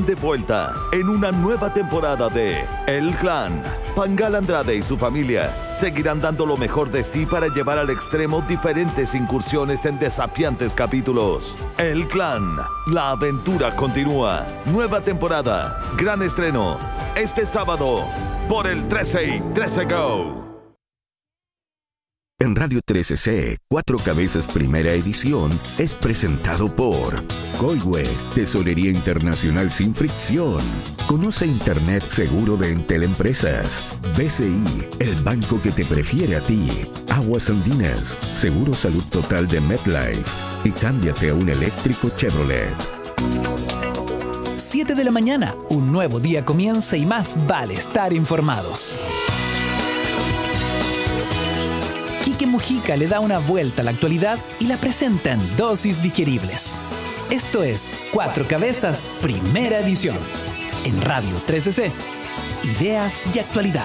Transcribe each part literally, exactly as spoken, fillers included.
de vuelta en una nueva temporada de El Clan. Pangal Andrade y su familia seguirán dando lo mejor de sí para llevar al extremo diferentes incursiones en desafiantes capítulos. El Clan, la aventura continúa. Nueva temporada, gran estreno, este sábado por el trece y trece Go. En Radio trece C, Cuatro Cabezas Primera Edición es presentado por Coihue, Tesorería Internacional sin fricción. Conoce Internet seguro de Entel Empresas. B C I, el banco que te prefiere a ti. Aguas Andinas, Seguro Salud Total de MetLife. Y cámbiate a un eléctrico Chevrolet. siete de la mañana, un nuevo día comienza y más vale estar informados. Quique Mujica le da una vuelta a la actualidad y la presenta en dosis digeribles. Esto es Cuatro Cabezas, Primera Edición. En Radio trece C. Ideas y actualidad.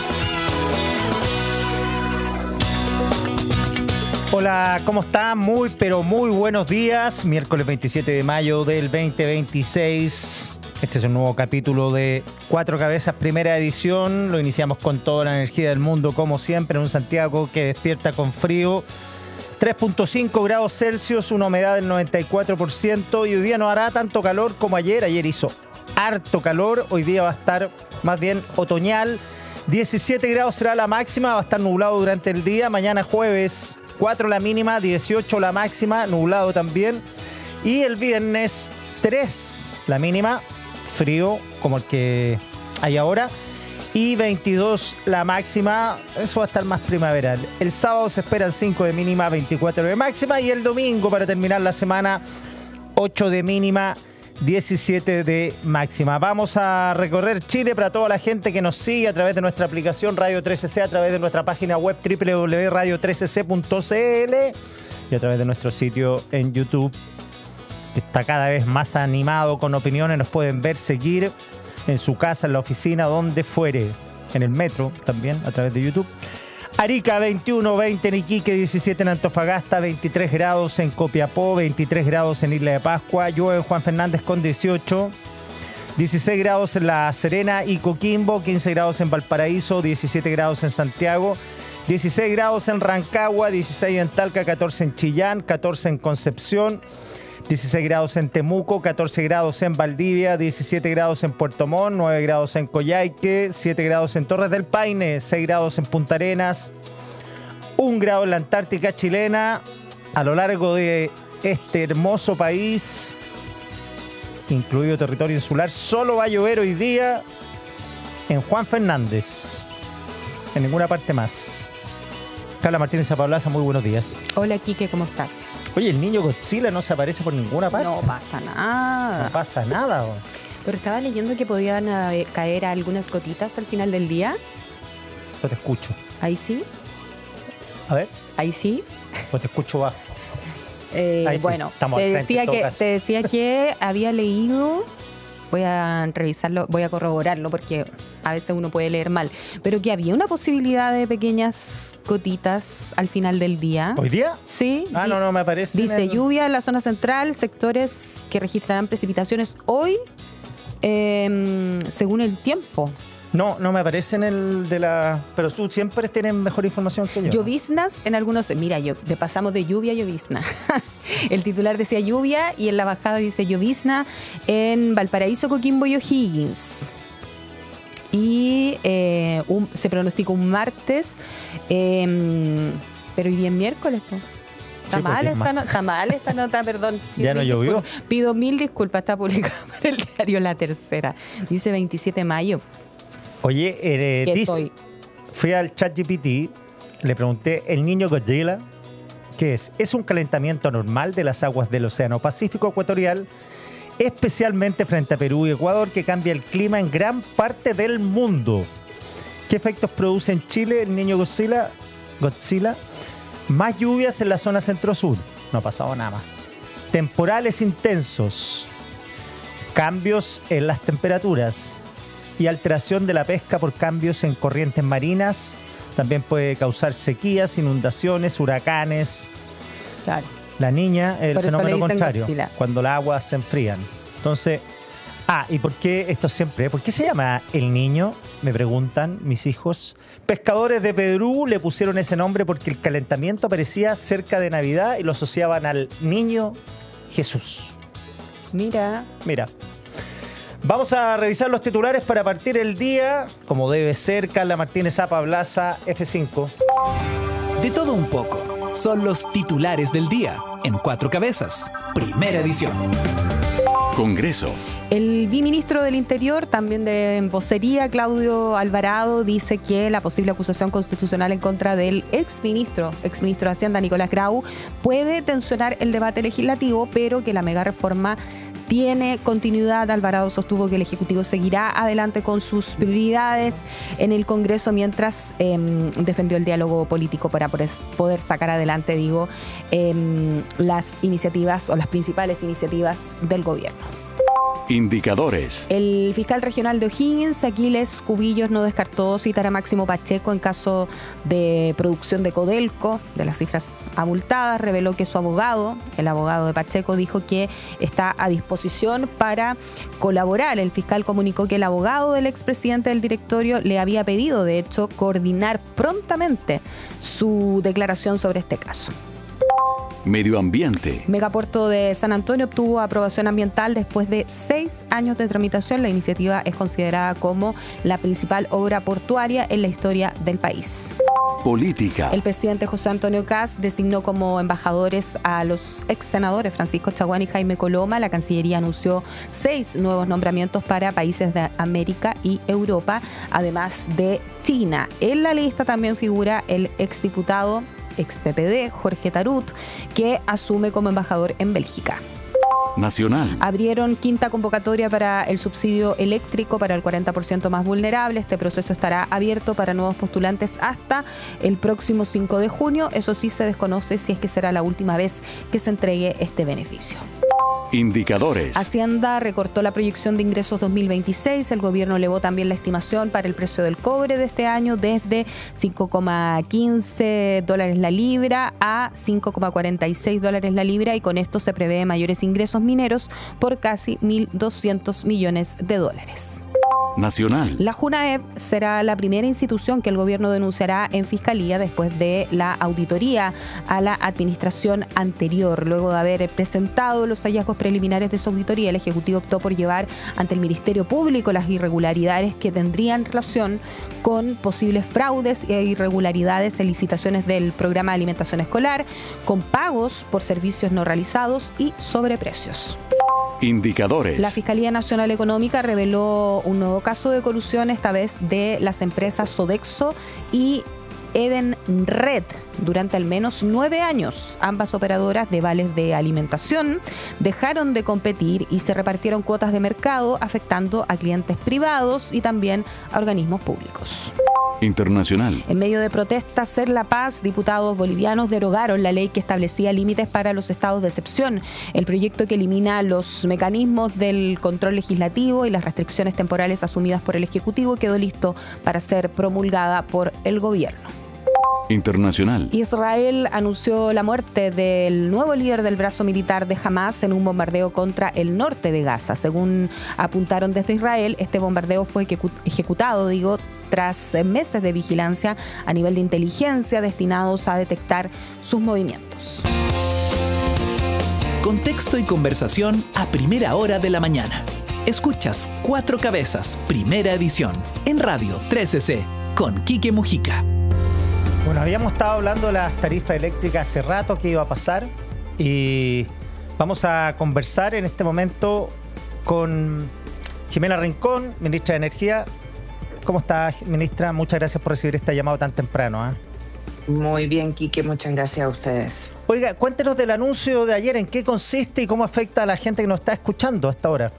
Hola, ¿cómo están? Muy, pero muy buenos días. Miércoles veintisiete de mayo del veinte veintiséis. Este es un nuevo capítulo de Cuatro Cabezas, Primera Edición. Lo iniciamos con toda la energía del mundo, como siempre, en un Santiago que despierta con frío. tres punto cinco grados Celsius, una humedad del noventa y cuatro por ciento. Y hoy día no hará tanto calor como ayer. Ayer hizo harto calor. Hoy día va a estar más bien otoñal. diecisiete grados será la máxima. Va a estar nublado durante el día. Mañana jueves, cuatro la mínima, dieciocho la máxima, nublado también. Y el viernes, tres la mínima, frío como el que hay ahora, y veintidós la máxima. Eso va a estar más primaveral. El sábado se esperan cinco de mínima, veinticuatro de máxima, y el domingo, para terminar la semana, ocho de mínima, diecisiete de máxima. Vamos a recorrer Chile para toda la gente que nos sigue a través de nuestra aplicación Radio trece C, a través de nuestra página web doble u doble u doble u punto radio trece c punto c l y a través de nuestro sitio en YouTube, que está cada vez más animado con opiniones. Nos pueden ver, seguir en su casa, en la oficina, donde fuere, en el metro también, a través de YouTube. Arica veintiuno, veinte en Iquique, diecisiete en Antofagasta, veintitrés grados en Copiapó, veintitrés grados en Isla de Pascua, llueve en Juan Fernández con dieciocho, dieciséis grados en La Serena y Coquimbo, quince grados en Valparaíso, diecisiete grados en Santiago, dieciséis grados en Rancagua, dieciséis en Talca, catorce en Chillán, catorce en Concepción, dieciséis grados en Temuco, catorce grados en Valdivia, diecisiete grados en Puerto Montt, nueve grados en Coyhaique, siete grados en Torres del Paine, seis grados en Punta Arenas, un grado en la Antártica chilena. A lo largo de este hermoso país, incluido territorio insular, solo va a llover hoy día en Juan Fernández, en ninguna parte más. Carla Martínez Zapablaza, muy buenos días. Hola, Quique, ¿cómo estás? Oye, el niño Godzilla no se aparece por ninguna parte. No pasa nada. No pasa nada. ¿O? Pero estaba leyendo que podían eh, caer algunas gotitas al final del día. Yo te escucho. Ahí sí. A ver. Ahí sí. Pues te escucho bajo. Eh, Ahí sí. Bueno, Estamos te al frente, decía, en todo que, caso. te decía que había leído, voy a revisarlo, voy a corroborarlo porque a veces uno puede leer mal, pero que había una posibilidad de pequeñas gotitas al final del día. ¿Hoy día? Sí. Ah, di- no, no me aparece. Dice en el- lluvia en la zona central, sectores que registrarán precipitaciones hoy, eh, según el tiempo. No, no me aparece en el de la... Pero tú siempre tienes mejor información que yo. Lloviznas en algunos... Mira, yo, de pasamos de lluvia a llovizna. El titular decía lluvia y en la bajada dice llovizna en Valparaíso, Coquimbo y O'Higgins. Y eh, un- se pronostica un martes, eh, pero hoy día es miércoles, po. Está Sí, pues, mal es esta más. no- está mal esta nota, perdón. Ya no Mil llovió. disculpas. Pido mil disculpas, está publicado por el diario La Tercera. Dice veintisiete de mayo. Oye, eh, que dice- soy. fui al ChatGPT, le pregunté, ¿el niño Godzilla qué es? Es un calentamiento normal de las aguas del Océano Pacífico Ecuatorial, especialmente frente a Perú y Ecuador, que cambia el clima en gran parte del mundo. ¿Qué efectos produce en Chile el niño Godzilla? Godzilla. Más lluvias en la zona centro-sur. No ha pasado nada más. Temporales intensos. Cambios en las temperaturas. Y alteración de la pesca por cambios en corrientes marinas. También puede causar sequías, inundaciones, huracanes. Claro. La niña es el Por eso le fenómeno dicen contrario, Godzilla. cuando las aguas se enfrían. Entonces, Ah, ¿y por qué esto siempre? ¿Por qué se llama El Niño? Me preguntan mis hijos. Pescadores de Perú le pusieron ese nombre porque el calentamiento aparecía cerca de Navidad y lo asociaban al Niño Jesús. Mira. Mira. Vamos a revisar los titulares para partir el día, como debe ser. Carla Martínez, Zapa, Blaza, F cinco. De todo un poco. Son los titulares del día en Cuatro Cabezas, primera edición. Congreso. El viceministro del Interior, también de vocería, Claudio Alvarado, dice que la posible acusación constitucional en contra del exministro, exministro de Hacienda, Nicolás Grau, puede tensionar el debate legislativo, pero que la mega reforma tiene continuidad. Alvarado sostuvo que el Ejecutivo seguirá adelante con sus prioridades en el Congreso mientras eh, defendió el diálogo político para poder sacar adelante, digo, eh, las iniciativas o las principales iniciativas del gobierno. Indicadores. El fiscal regional de O'Higgins, Aquiles Cubillos, no descartó citar a Máximo Pacheco en caso de producción de Codelco, de las cifras abultadas. Reveló que su abogado, el abogado de Pacheco, dijo que está a disposición para colaborar. El fiscal comunicó que el abogado del expresidente del directorio le había pedido, de hecho, coordinar prontamente su declaración sobre este caso. Medio ambiente. Megapuerto de San Antonio obtuvo aprobación ambiental después de seis años de tramitación. La iniciativa es considerada como la principal obra portuaria en la historia del país. Política. El presidente José Antonio Kast designó como embajadores a los ex senadores Francisco Chaguán y Jaime Coloma. La Cancillería anunció seis nuevos nombramientos para países de América y Europa, además de China. En la lista también figura el exdiputado ex P P D, Jorge Tarut, que asume como embajador en Bélgica. Nacional. Abrieron quinta convocatoria para el subsidio eléctrico para el cuarenta por ciento más vulnerable. Este proceso estará abierto para nuevos postulantes hasta el próximo cinco de junio. Eso sí, se desconoce si es que será la última vez que se entregue este beneficio. Indicadores. Hacienda recortó la proyección de ingresos dos mil veintiséis. El gobierno elevó también la estimación para el precio del cobre de este año desde cinco coma quince dólares la libra a cinco coma cuarenta y seis dólares la libra, y con esto se prevé mayores ingresos mineros por casi mil doscientos millones de dólares. Nacional. La JUNAEP será la primera institución que el gobierno denunciará en fiscalía después de la auditoría a la administración anterior. Luego de haber presentado los hallazgos preliminares de su auditoría, el Ejecutivo optó por llevar ante el Ministerio Público las irregularidades que tendrían relación con posibles fraudes e irregularidades en licitaciones del programa de alimentación escolar, con pagos por servicios no realizados y sobreprecios. Indicadores. La Fiscalía Nacional Económica reveló un nuevo caso de colusión, esta vez de las empresas Sodexo y Edenred. Durante al menos nueve años, ambas operadoras de vales de alimentación dejaron de competir y se repartieron cuotas de mercado, afectando a clientes privados y también a organismos públicos. Internacional. En medio de protestas, Ser la Paz, diputados bolivianos derogaron la ley que establecía límites para los estados de excepción. El proyecto que elimina los mecanismos del control legislativo y las restricciones temporales asumidas por el Ejecutivo quedó listo para ser promulgada por el gobierno. Internacional. Israel anunció la muerte del nuevo líder del brazo militar de Hamas en un bombardeo contra el norte de Gaza. Según apuntaron desde Israel, este bombardeo fue ejecutado, digo, tras meses de vigilancia a nivel de inteligencia destinados a detectar sus movimientos. Contexto y conversación a primera hora de la mañana. Escuchas Cuatro Cabezas, primera edición, en Radio trece C, con Quique Mujica. Bueno, habíamos estado hablando de las tarifas eléctricas hace rato, que iba a pasar, y vamos a conversar en este momento con Jimena Rincón, ministra de Energía. ¿Cómo está, ministra? Muchas gracias por recibir este llamado tan temprano, ¿eh? Muy bien, Quique, muchas gracias a ustedes. Oiga, cuéntenos del anuncio de ayer, ¿en qué consiste y cómo afecta a la gente que nos está escuchando hasta ahora?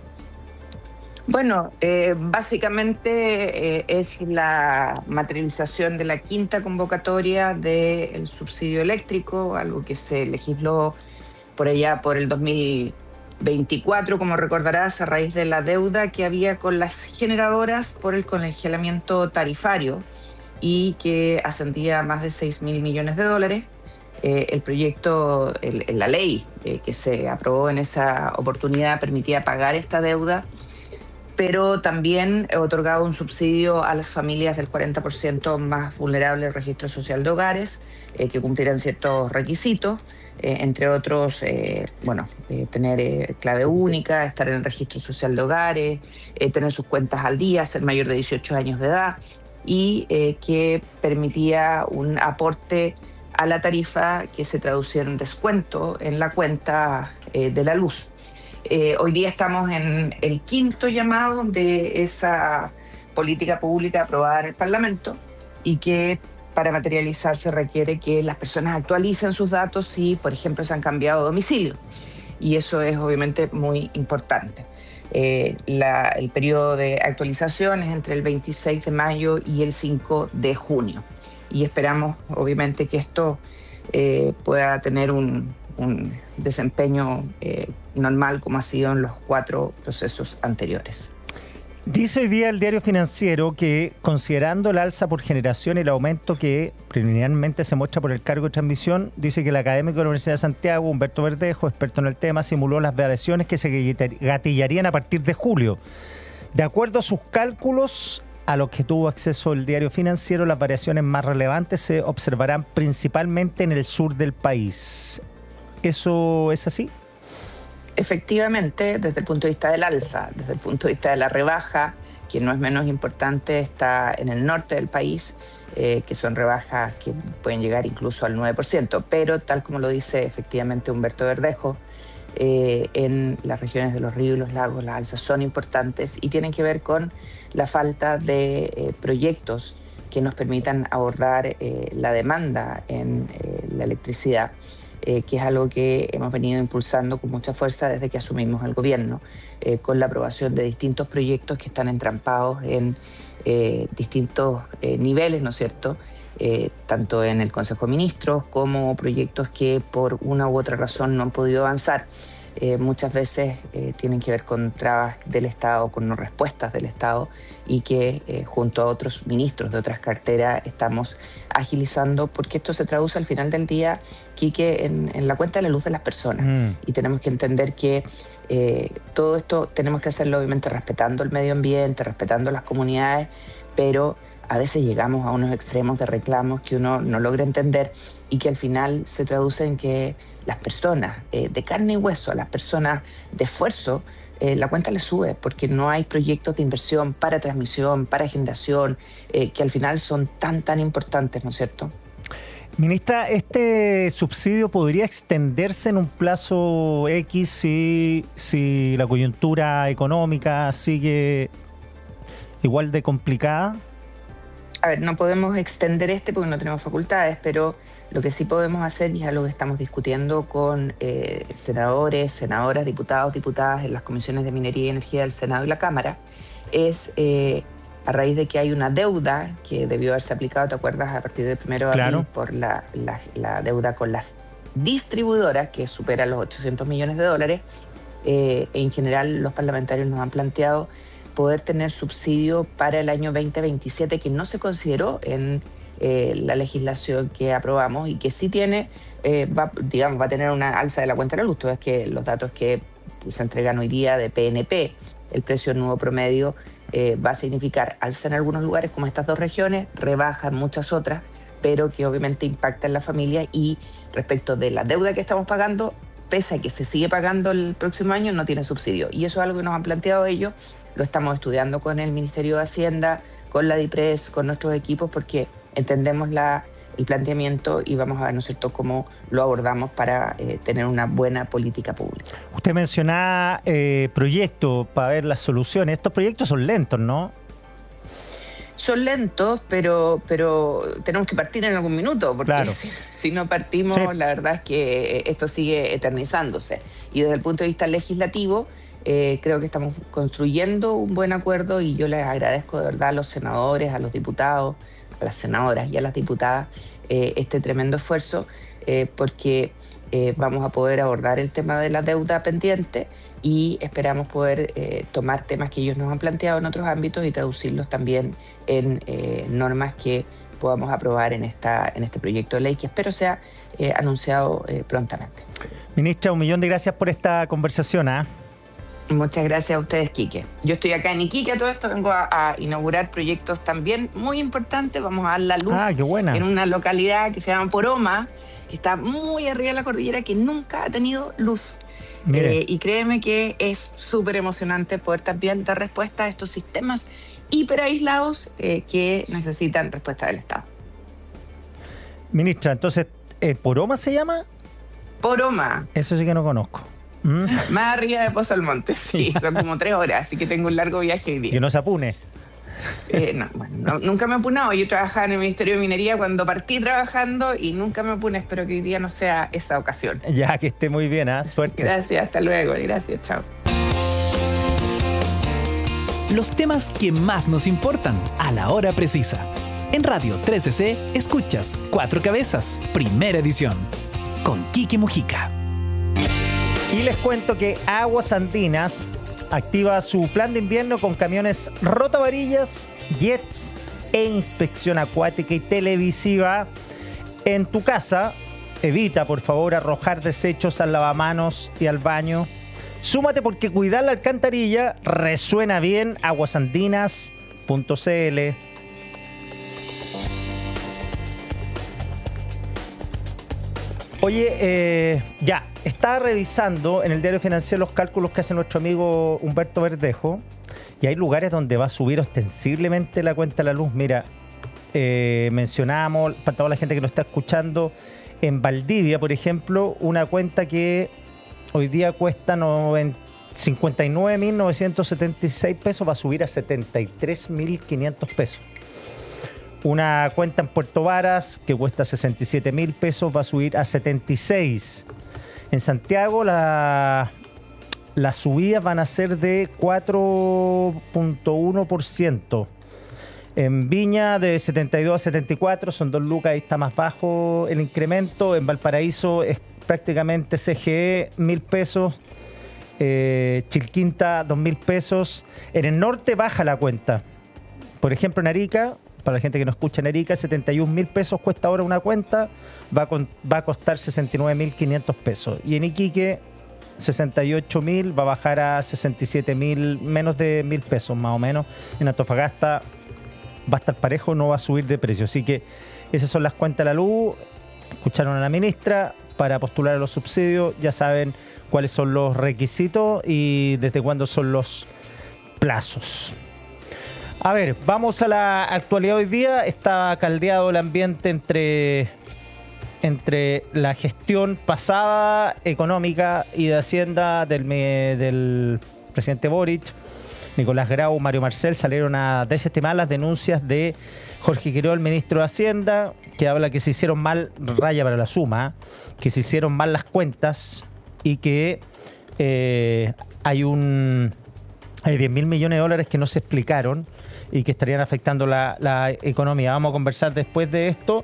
Bueno, eh, básicamente eh, es la materialización de la quinta convocatoria del subsidio eléctrico, algo que se legisló por allá por el dos mil veinticuatro, como recordarás, a raíz de la deuda que había con las generadoras por el congelamiento tarifario y que ascendía a más de seis mil millones de dólares. Eh, el proyecto, el, la ley eh, que se aprobó en esa oportunidad permitía pagar esta deuda pero también he otorgado un subsidio a las familias del cuarenta por ciento más vulnerables del registro social de hogares, eh, que cumplirán ciertos requisitos, eh, entre otros, eh, bueno, eh, tener eh, clave única, estar en el registro social de hogares, eh, tener sus cuentas al día, ser mayor de dieciocho años de edad, y eh, que permitía un aporte a la tarifa que se traduciera en descuento en la cuenta eh, de la luz. Eh, hoy día estamos en el quinto llamado de esa política pública aprobada en el Parlamento y que para materializarse requiere que las personas actualicen sus datos si, por ejemplo, se han cambiado de domicilio. Y eso es obviamente muy importante. Eh, la, el periodo de actualización es entre el veintiséis de mayo y el cinco de junio. Y esperamos, obviamente, que esto eh, pueda tener un, un desempeño eh, normal como ha sido en los cuatro procesos anteriores. Dice hoy día el Diario Financiero que, considerando el alza por generación y el aumento que preliminarmente se muestra por el cargo de transmisión, dice que el académico de la Universidad de Santiago, Humberto Verdejo, experto en el tema, simuló las variaciones que se gatillarían a partir de julio. De acuerdo a sus cálculos, a los que tuvo acceso el Diario Financiero, las variaciones más relevantes se observarán principalmente en el sur del país. ¿Eso es así? Efectivamente, desde el punto de vista del alza, desde el punto de vista de la rebaja, que no es menos importante, está en el norte del país, eh, que son rebajas que pueden llegar incluso al nueve por ciento, pero tal como lo dice efectivamente Humberto Verdejo, eh, en las regiones de los ríos y los lagos las alzas son importantes y tienen que ver con la falta de eh, proyectos que nos permitan abordar eh, la demanda en eh, la electricidad. Eh, que es algo que hemos venido impulsando con mucha fuerza desde que asumimos el gobierno, eh, con la aprobación de distintos proyectos que están entrampados en eh, distintos eh, niveles, ¿no es cierto?, eh, tanto en el Consejo de Ministros como proyectos que por una u otra razón no han podido avanzar. Eh, muchas veces eh, tienen que ver con trabas del Estado, con no respuestas del Estado y que eh, junto a otros ministros de otras carteras estamos agilizando porque esto se traduce al final del día, Quique, en, en la cuenta de la luz de las personas. Mm. Y tenemos que entender que eh, todo esto tenemos que hacerlo obviamente respetando el medio ambiente, respetando las comunidades, pero a veces llegamos a unos extremos de reclamos que uno no logra entender y que al final se traduce en que las personas eh, de carne y hueso, a las personas de esfuerzo, eh, la cuenta le sube porque no hay proyectos de inversión para transmisión, para generación, eh, que al final son tan, tan importantes, ¿no es cierto? Ministra, ¿este subsidio podría extenderse en un plazo X si, si la coyuntura económica sigue igual de complicada? A ver, no podemos extender este porque no tenemos facultades, pero lo que sí podemos hacer, y es algo que estamos discutiendo con eh, senadores, senadoras, diputados, diputadas en las comisiones de Minería y Energía del Senado y la Cámara, es eh, a raíz de que hay una deuda que debió haberse aplicado, ¿te acuerdas?, a partir del primero de abril, claro, por la, la, la deuda con las distribuidoras, que supera los ochocientos millones de dólares. Eh, en general, los parlamentarios nos han planteado poder tener subsidio para el año veinte veintisiete, que no se consideró en eh, la legislación que aprobamos y que sí tiene, eh, va, digamos, va a tener una alza de la cuenta de la luz. Tú ves que los datos que se entregan hoy día de P N P, el precio nuevo promedio, eh, va a significar alza en algunos lugares como estas dos regiones, rebaja en muchas otras, pero que obviamente impacta en la familia. Y respecto de la deuda que estamos pagando, pese a que se sigue pagando el próximo año, no tiene subsidio. Y eso es algo que nos han planteado ellos. Lo estamos estudiando con el Ministerio de Hacienda, con la DIPRES, con nuestros equipos, porque entendemos la, el planteamiento y vamos a ver, ¿no es cierto?, cómo lo abordamos para eh, tener una buena política pública. Usted mencionaba eh, proyectos para ver las soluciones. Estos proyectos son lentos, ¿no? Son lentos, pero, pero tenemos que partir en algún minuto, porque claro, si, si no partimos, sí, la verdad es que esto sigue eternizándose. Y desde el punto de vista legislativo, Eh, creo que estamos construyendo un buen acuerdo y yo les agradezco de verdad a los senadores, a los diputados, a las senadoras y a las diputadas eh, este tremendo esfuerzo eh, porque eh, vamos a poder abordar el tema de la deuda pendiente y esperamos poder eh, tomar temas que ellos nos han planteado en otros ámbitos y traducirlos también en eh, normas que podamos aprobar en, esta, en este proyecto de ley que espero sea eh, anunciado eh, prontamente. Ministra, un millón de gracias por esta conversación, ¿eh? Muchas gracias a ustedes, Quique. Yo estoy acá en Iquique, a todo esto vengo a, a inaugurar proyectos también muy importantes. Vamos a dar la luz ah, qué buena. en una localidad que se llama Poroma, que está muy arriba de la cordillera, que nunca ha tenido luz. Eh, y créeme que es súper emocionante poder también dar respuesta a estos sistemas hiperaislados eh, que necesitan respuesta del Estado. Ministra, entonces, ¿eh, ¿Poroma se llama? Poroma. Eso sí que no conozco. ¿Mm? Más arriba de Pozo Almonte, sí, son como tres horas, así que tengo un largo viaje hoy día. Que no se apune. Eh, no, bueno, no, nunca me he apunado. Yo trabajaba en el Ministerio de Minería cuando partí trabajando y nunca me apuné. Espero que hoy día no sea esa ocasión. Ya, que esté muy bien, ¿eh? Suerte. Gracias, hasta luego. Gracias, chao. Los temas que más nos importan a la hora precisa. En Radio trece C escuchas Cuatro Cabezas, primera edición, con Quique Mujica. Y les cuento que Aguas Andinas activa su plan de invierno con camiones rotavarillas, jets e inspección acuática y televisiva en tu casa. Evita, por favor, arrojar desechos al lavamanos y al baño. Súmate porque cuidar la alcantarilla resuena bien. aguasandinas punto c l. Oye, eh, ya, estaba revisando en el diario financiero los cálculos que hace nuestro amigo Humberto Verdejo y hay lugares donde va a subir ostensiblemente la cuenta de la luz. Mira, eh, mencionamos, para toda la gente que nos está escuchando, en Valdivia, por ejemplo, una cuenta que hoy día cuesta cincuenta y nueve mil novecientos setenta y seis pesos, va a subir a setenta y tres mil quinientos pesos. Una cuenta en Puerto Varas que cuesta sesenta y siete mil pesos va a subir a setenta y seis. En Santiago la, las subidas van a ser de cuatro punto uno por ciento. En Viña de setenta y dos a setenta y cuatro, son dos lucas, ahí está más bajo el incremento. En Valparaíso es prácticamente C G E, mil pesos. Eh, Chilquinta, dos mil pesos. En el norte baja la cuenta. Por ejemplo, en Arica, para la gente que no escucha, en Arica, setenta y un mil pesos cuesta ahora una cuenta, va a, con, va a costar sesenta y nueve mil quinientos pesos. Y en Iquique, sesenta y ocho mil, va a bajar a sesenta y siete mil, menos de mil pesos más o menos. En Antofagasta va a estar parejo, no va a subir de precio. Así que esas son las cuentas de la luz. Escucharon a la ministra. Para postular a los subsidios ya saben cuáles son los requisitos y desde cuándo son los plazos. A ver, vamos a la actualidad hoy día. Está caldeado el ambiente entre, entre la gestión pasada económica y de Hacienda del, del presidente Boric. Nicolás Grau, Mario Marcel salieron a desestimar las denuncias de Jorge Quirós, ministro de Hacienda, que habla que se hicieron mal, raya para la suma, que se hicieron mal las cuentas y que eh, hay un hay diez mil millones de dólares que no se explicaron y que estarían afectando la, la economía. Vamos a conversar después de esto.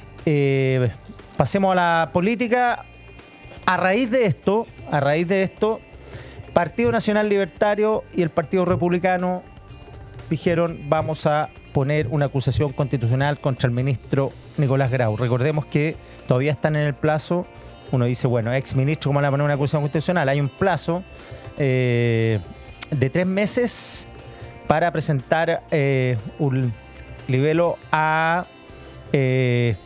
Eh, pasemos a la política. A raíz de esto, a raíz de esto, Partido Nacional Libertario y el Partido Republicano dijeron vamos a poner una acusación constitucional contra el ministro Nicolás Grau. Recordemos que todavía están en el plazo. Uno dice, bueno, ex ministro, ¿cómo le van a poner una acusación constitucional? Hay un plazo eh, de tres meses para presentar eh, un libelo a eh,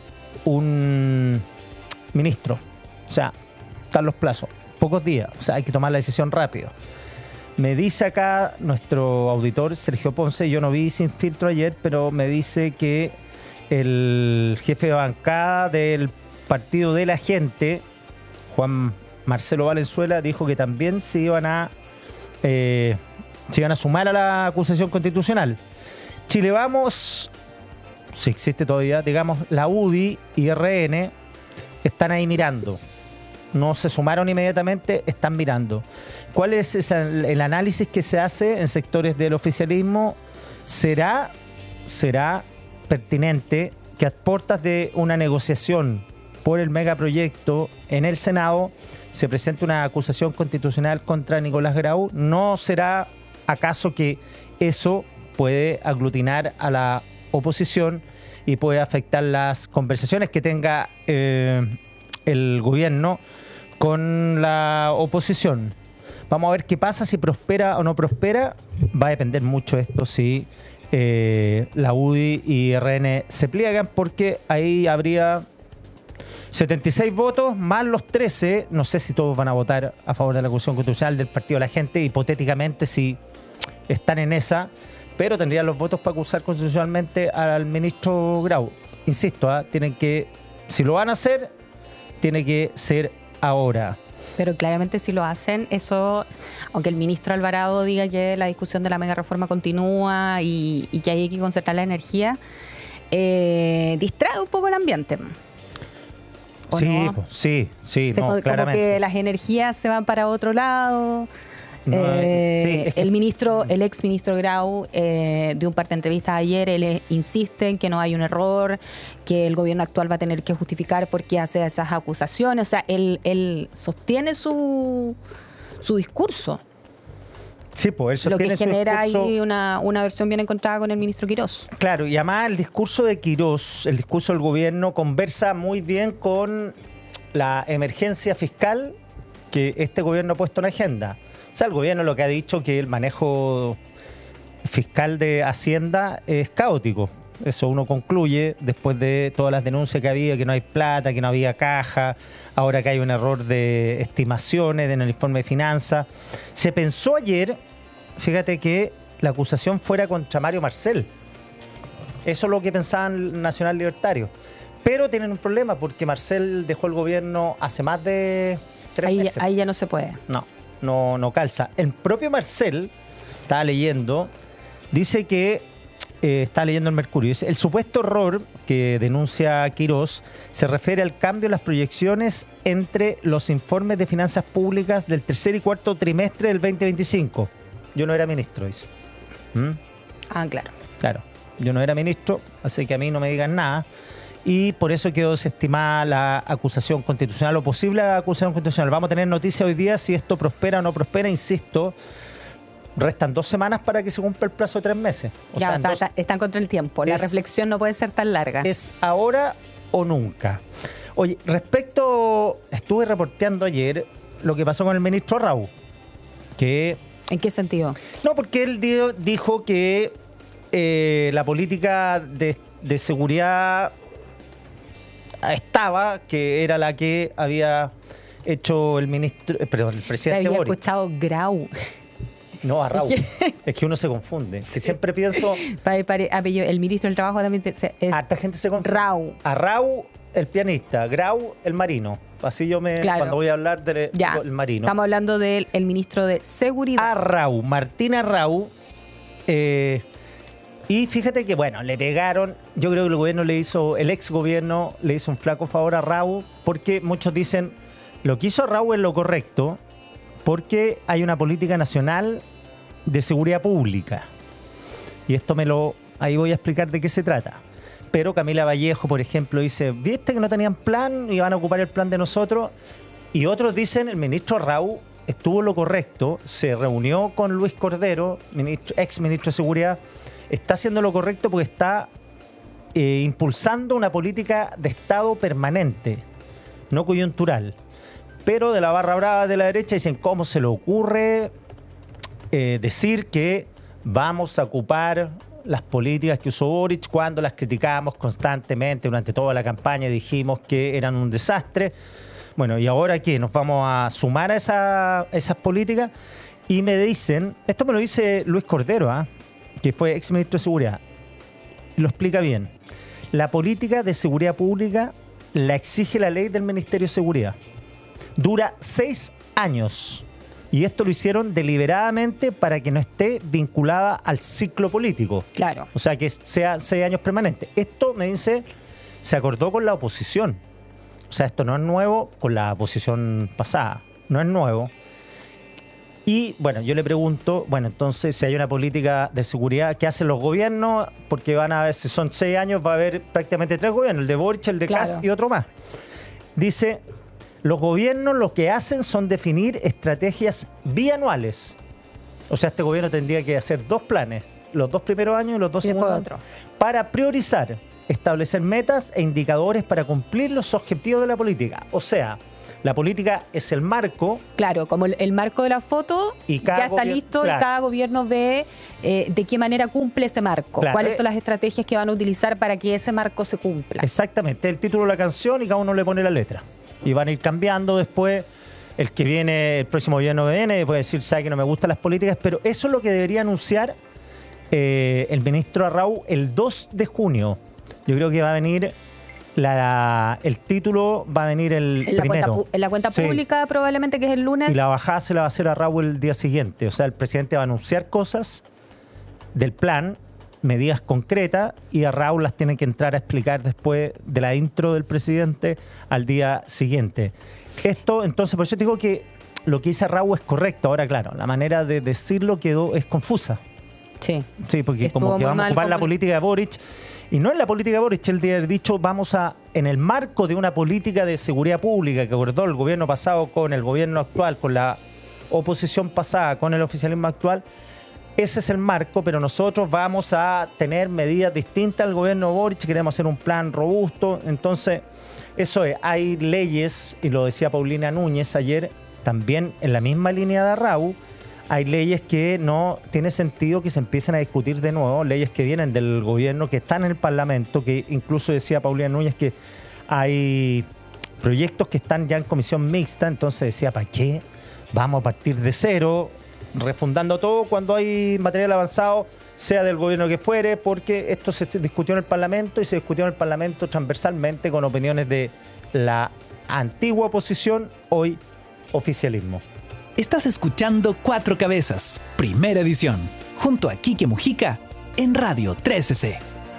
un ministro. O sea, están los plazos. Pocos días, o sea, hay que tomar la decisión rápido. Me dice acá nuestro auditor Sergio Ponce, yo no vi Sin Filtro ayer, pero me dice que el jefe de bancada del Partido de la Gente, Juan Marcelo Valenzuela, dijo que también se iban a eh, se iban a sumar a la acusación constitucional. Chile Vamos, si existe todavía, digamos, la U D I y R N están ahí mirando. No se sumaron inmediatamente, están mirando. ¿Cuál es esa, el análisis que se hace en sectores del oficialismo? ¿Será, será pertinente que a puertas de una negociación por el megaproyecto en el Senado se presente una acusación constitucional contra Nicolás Grau? ¿No será acaso que eso puede aglutinar a la oposición y puede afectar las conversaciones que tenga eh, el gobierno con la oposición? Vamos a ver qué pasa, si prospera o no prospera. Va a depender mucho esto si eh, la U D I y R N se pliegan, porque ahí habría setenta y seis votos más los trece. No sé si todos van a votar a favor de la acusación constitucional del Partido de la Gente, hipotéticamente si están en esa, pero tendrían los votos para acusar constitucionalmente al ministro Grau. Insisto, ¿eh? tienen que, si lo van a hacer, tiene que ser ahora. Pero claramente si lo hacen, eso, aunque el ministro Alvarado diga que la discusión de la mega reforma continúa y, y que hay que concentrar la energía, eh, distrae un poco el ambiente. Sí, no? pues, sí, sí, Se, no, como claramente. que las energías se van para otro lado. No, Eh, sí, es que- el ministro, el ex ministro Grau eh, dio un par de entrevistas ayer. Él eh, insiste en que no hay un error, que el gobierno actual va a tener que justificar por qué hace esas acusaciones. O sea, él, él sostiene su, su discurso, Sí, pues eso lo que tiene su genera discurso. ahí una, una versión bien encontrada con el ministro Quirós. Claro, y además el discurso de Quirós, el discurso del gobierno, conversa muy bien con la emergencia fiscal que este gobierno ha puesto en agenda. O sea, el gobierno lo que ha dicho que el manejo fiscal de Hacienda es caótico. Eso uno concluye después de todas las denuncias que había, que no hay plata, que no había caja, ahora que hay un error de estimaciones en el informe de finanzas. Se pensó ayer, fíjate, que la acusación fuera contra Mario Marcel. Eso es lo que pensaban el Nacional Libertario. Pero tienen un problema porque Marcel dejó el gobierno hace más de tres Ahí, meses. ahí ya no se puede. No, no, no calza. El propio Marcel, estaba leyendo, dice que, eh, está leyendo el Mercurio, dice, el supuesto error que denuncia Quirós se refiere al cambio en las proyecciones entre los informes de finanzas públicas del tercer y cuarto trimestre del veinte veinticinco. Yo no era ministro, dice. ¿Mm? Ah, claro. Claro, yo no era ministro, así que a mí no me digan nada. Y por eso quedó desestimada la acusación constitucional o posible acusación constitucional. Vamos a tener noticia hoy día si esto prospera o no prospera. Insisto, restan dos semanas para que se cumpla el plazo de tres meses. O Ya, sea, o sea, dos- está- están contra el tiempo. La es- reflexión no puede ser tan larga. es ahora o nunca. Oye, respecto, estuve reporteando ayer lo que pasó con el ministro Raúl, que ¿En qué sentido? no, porque él dio- dijo que eh, la política de, de seguridad estaba, que era la que había hecho el ministro, eh, perdón, el Te presidente había Boric. escuchado Grau. No, a Raúl. Es que uno se confunde. Que siempre pienso, Pare- pare- apellido. El ministro del Trabajo también te- se- es harta gente se confunde. Rau. A Raúl, el pianista, Grau, el marino. Así yo me, Claro. cuando voy a hablar del Ya. el marino. Estamos hablando del el ministro de Seguridad. A Raúl, Martina Raúl. eh, y fíjate que, bueno, le pegaron. Yo creo que el gobierno le hizo, el ex gobierno le hizo un flaco favor a Raúl, porque muchos dicen, lo que hizo Raúl es lo correcto, porque hay una política nacional de seguridad pública. Y esto me lo, ahí voy a explicar de qué se trata. Pero Camila Vallejo, por ejemplo, dice, ¿viste que no tenían plan y van a ocupar el plan de nosotros? Y otros dicen, el ministro Raúl estuvo lo correcto, se reunió con Luis Cordero, ministro, ex ministro de Seguridad, está haciendo lo correcto porque está eh, impulsando una política de Estado permanente, no coyuntural. Pero de la barra brava de la derecha dicen, ¿cómo se le ocurre eh, decir que vamos a ocupar las políticas que usó Boric cuando las criticamos constantemente durante toda la campaña? Dijimos que eran un desastre. Bueno, ¿y ahora qué? ¿Nos vamos a sumar a esa, esas políticas? Y me dicen, esto me lo dice Luis Cordero, ¿ah? que fue ex ministro de Seguridad. Lo explica bien. La política de seguridad pública la exige la ley del Ministerio de Seguridad. Dura seis años. Y esto lo hicieron deliberadamente para que no esté vinculada al ciclo político. Claro. O sea, que sea seis años permanentes. Esto, me dice, se acordó con la oposición. O sea, esto no es nuevo con la oposición pasada. No es nuevo. Y, bueno, yo le pregunto, bueno, entonces, si hay una política de seguridad, ¿qué hacen los gobiernos? Porque van a ver, si son seis años, va a haber prácticamente tres gobiernos, el de Boric, el de Claro. Kast y otro más. Dice, los gobiernos lo que hacen son definir estrategias bianuales. O sea, este gobierno tendría que hacer dos planes, los dos primeros años y los dos Y después segundos, otro. para priorizar, establecer metas e indicadores para cumplir los objetivos de la política. O sea, La política es el marco. Claro, como el, el marco de la foto Y cada ya está gobier- listo claro. y cada gobierno ve eh, de qué manera cumple ese marco, Claro. cuáles son las estrategias que van a utilizar para que ese marco se cumpla. Exactamente, el título de la canción y cada uno le pone la letra. Y van a ir cambiando después. El que viene, el próximo gobierno que viene, puede decir, sabe que no me gustan las políticas, pero eso es lo que debería anunciar eh, el ministro Arrau el dos de junio. Yo creo que va a venir, la, el título va a venir el En la, cuenta, primero. pu- en la cuenta Sí. pública probablemente que es el lunes. Y la bajada se la va a hacer a Arrau el día siguiente. O sea, el presidente va a anunciar cosas del plan, medidas concretas, y Arrau las tiene que entrar a explicar después de la intro del presidente al día siguiente. Esto, entonces, por eso te digo que lo que dice Arrau es correcto. Ahora, claro, la manera de decirlo quedó es confusa. Sí. Sí, porque Estuvo como que muy vamos a mal ocupar la como- política de Boric. Y no es la política de Boric, él debe haber dicho, vamos a, en el marco de una política de seguridad pública que acordó el gobierno pasado con el gobierno actual, con la oposición pasada, con el oficialismo actual, ese es el marco, pero nosotros vamos a tener medidas distintas al gobierno Boric, queremos hacer un plan robusto. Entonces, eso es, hay leyes, y lo decía Paulina Núñez ayer, también en la misma línea de Arrau, hay leyes que no tiene sentido que se empiecen a discutir de nuevo, leyes que vienen del gobierno, que están en el Parlamento, que incluso decía Paulina Núñez que hay proyectos que están ya en comisión mixta, entonces decía, ¿para qué? Vamos a partir de cero, refundando todo cuando hay material avanzado, sea del gobierno que fuere, porque esto se discutió en el Parlamento y se discutió en el Parlamento transversalmente con opiniones de la antigua oposición, hoy oficialismo. Estás escuchando Cuatro Cabezas, primera edición, junto a Quique Mujica en Radio trece C.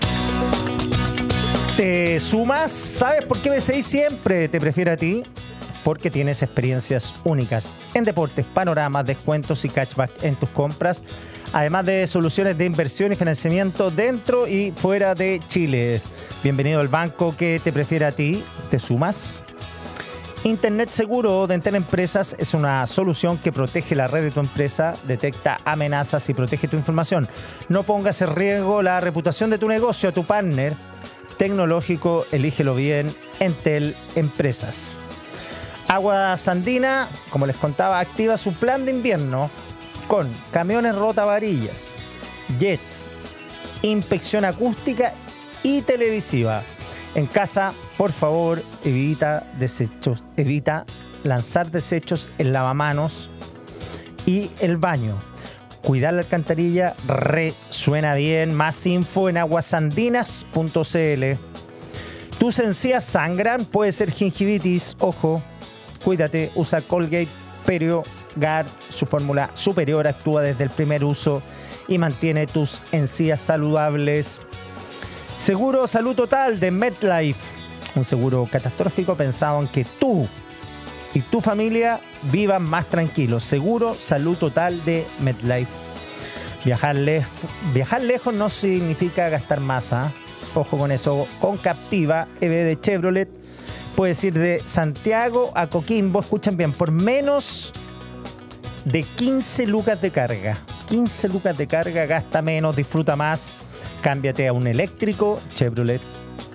¿Te sumas? ¿Sabes por qué B C I siempre te prefiere a ti? Porque tienes experiencias únicas en deportes, panoramas, descuentos y cashback en tus compras, además de soluciones de inversión y financiamiento dentro y fuera de Chile. Bienvenido al banco que te prefiere a ti. ¿Te sumas? Internet Seguro de Entel Empresas es una solución que protege la red de tu empresa, detecta amenazas y protege tu información. No pongas en riesgo la reputación de tu negocio a tu partner tecnológico, elígelo bien, Entel Empresas. Aguas Andina, como les contaba, activa su plan de invierno con camiones rotavarillas, jets, inspección acústica y televisiva. En casa, por favor, evita desechos, evita lanzar desechos en lavamanos y el baño. Cuidar la alcantarilla resuena bien. Más info en aguasandinas punto c l. Tus encías sangran, puede ser gingivitis, ojo. Cuídate, usa Colgate PerioGard, su fórmula superior actúa desde el primer uso y mantiene tus encías saludables. Seguro Salud Total de MetLife, un seguro catastrófico pensado en que tú y tu familia vivan más tranquilos. Seguro Salud Total de MetLife. Viajar, lej- viajar lejos no significa gastar más, ¿ah? Ojo con eso. Con Captiva E V de Chevrolet puedes ir de Santiago a Coquimbo, escuchen bien, por menos de quince lucas de carga. quince lucas de carga, gasta menos, disfruta más. Cámbiate a un eléctrico Chevrolet.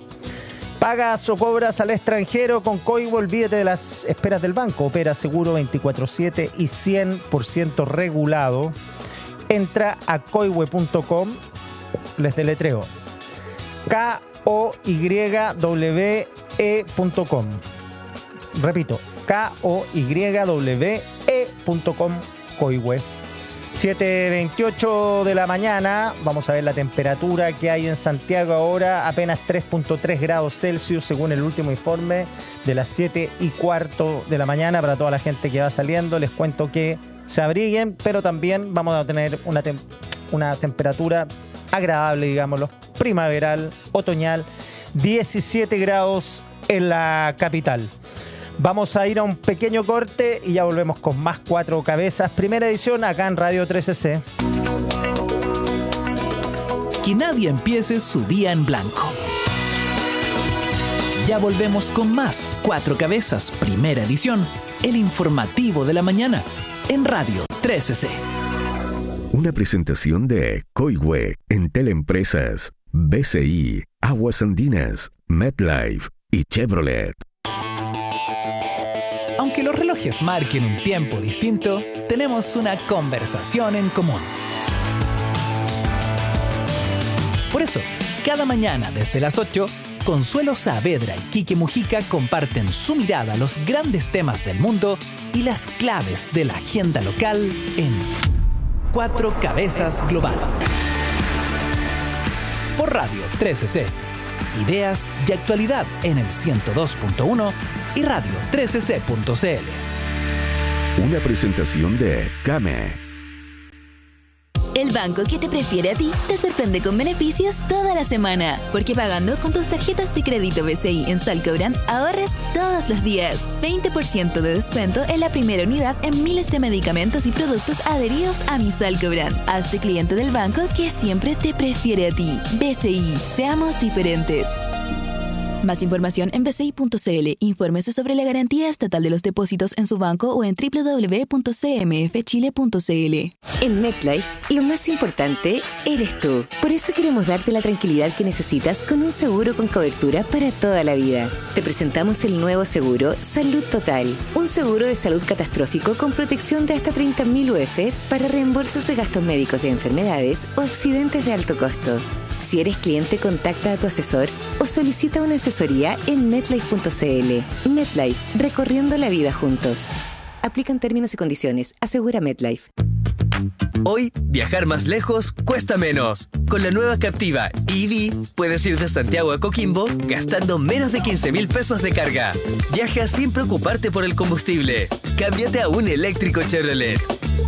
Pagas o cobras al extranjero con Coigo, olvídate de las esperas del banco. Opera seguro veinticuatro siete y cien por ciento regulado. Entra a coiwe punto com, les deletreo. K O Y W E punto com. Repito, K O Y W E punto com, Coiwe. siete veintiocho de la mañana, vamos a ver la temperatura que hay en Santiago ahora, apenas tres punto tres grados Celsius según el último informe de las siete y cuarto de la mañana. Para toda la gente que va saliendo, les cuento que se abriguen, pero también vamos a tener una, tem- una temperatura agradable, digámoslo, primaveral, otoñal, diecisiete grados en la capital. Vamos a ir a un pequeño corte y ya volvemos con más Cuatro Cabezas. Primera edición acá en Radio trece C. Que nadie empiece su día en blanco. Ya volvemos con más Cuatro Cabezas, primera edición, el informativo de la mañana, en Radio trece C. Una presentación de Coiwe, Entel Empresas, B C I, Aguas Andinas, MetLife y Chevrolet. Aunque los relojes marquen un tiempo distinto, tenemos una conversación en común. Por eso, cada mañana desde las ocho, Consuelo Saavedra y Quique Mujica comparten su mirada a los grandes temas del mundo y las claves de la agenda local en Cuatro Cabezas Global. Por Radio trece C. Ideas y actualidad en el ciento dos punto uno y radio trece c punto c l. Una presentación de Came. El banco que te prefiere a ti te sorprende con beneficios toda la semana. Porque pagando con tus tarjetas de crédito B C I en Salcobrand ahorras todos los días. veinte por ciento de descuento en la primera unidad en miles de medicamentos y productos adheridos a mi Salcobrand. Hazte cliente del banco que siempre te prefiere a ti. B C I. Seamos diferentes. Más información en b c i punto c l. Infórmese sobre la garantía estatal de los depósitos en su banco o en w w w punto c m f chile punto c l. En MetLife, lo más importante eres tú. Por eso queremos darte la tranquilidad que necesitas con un seguro con cobertura para toda la vida. Te presentamos el nuevo seguro Salud Total. Un seguro de salud catastrófico con protección de hasta treinta mil U F para reembolsos de gastos médicos de enfermedades o accidentes de alto costo. Si eres cliente, contacta a tu asesor o solicita una asesoría en metlife punto c l. MetLife, recorriendo la vida juntos. Aplican términos y condiciones. Asegura MetLife. Hoy, viajar más lejos cuesta menos. Con la nueva Captiva E V, puedes ir de Santiago a Coquimbo gastando menos de quince mil pesos de carga. Viaja sin preocuparte por el combustible. Cámbiate a un eléctrico Chevrolet.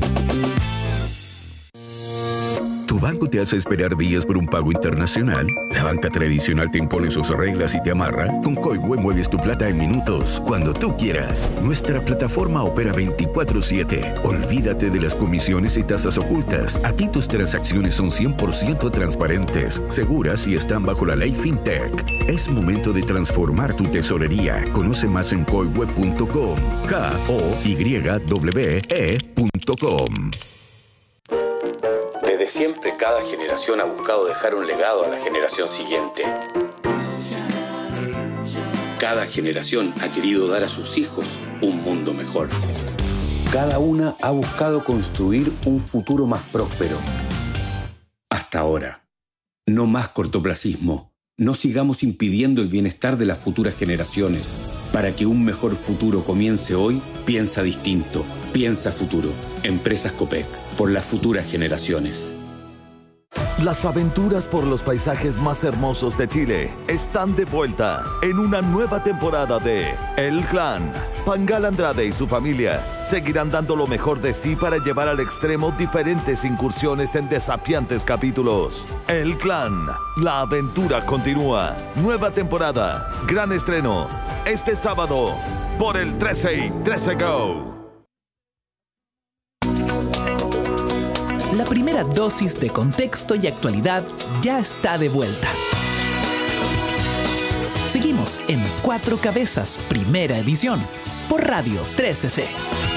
¿Tu banco te hace esperar días por un pago internacional? ¿La banca tradicional te impone sus reglas y te amarra? Con Coihue mueves tu plata en minutos, cuando tú quieras. Nuestra plataforma opera veinticuatro siete. Olvídate de las comisiones y tasas ocultas. Aquí tus transacciones son cien por ciento transparentes, seguras y están bajo la ley FinTech. Es momento de transformar tu tesorería. Conoce más en coihue punto com. K O Y W E punto com. Desde siempre, cada generación ha buscado dejar un legado a la generación siguiente. Cada generación ha querido dar a sus hijos un mundo mejor. Cada una ha buscado construir un futuro más próspero. Hasta ahora. No más cortoplacismo. No sigamos impidiendo el bienestar de las futuras generaciones. Para que un mejor futuro comience hoy, piensa distinto. Piensa futuro. Empresas Copec. Por las futuras generaciones. Las aventuras por los paisajes más hermosos de Chile están de vuelta en una nueva temporada de El Clan. Pangal Andrade y su familia seguirán dando lo mejor de sí para llevar al extremo diferentes incursiones en desafiantes capítulos. El Clan. La aventura continúa. Nueva temporada. Gran estreno. Este sábado por el trece y trece Go. La primera dosis de contexto y actualidad ya está de vuelta. Seguimos en Cuatro Cabezas, primera edición, por Radio trece C.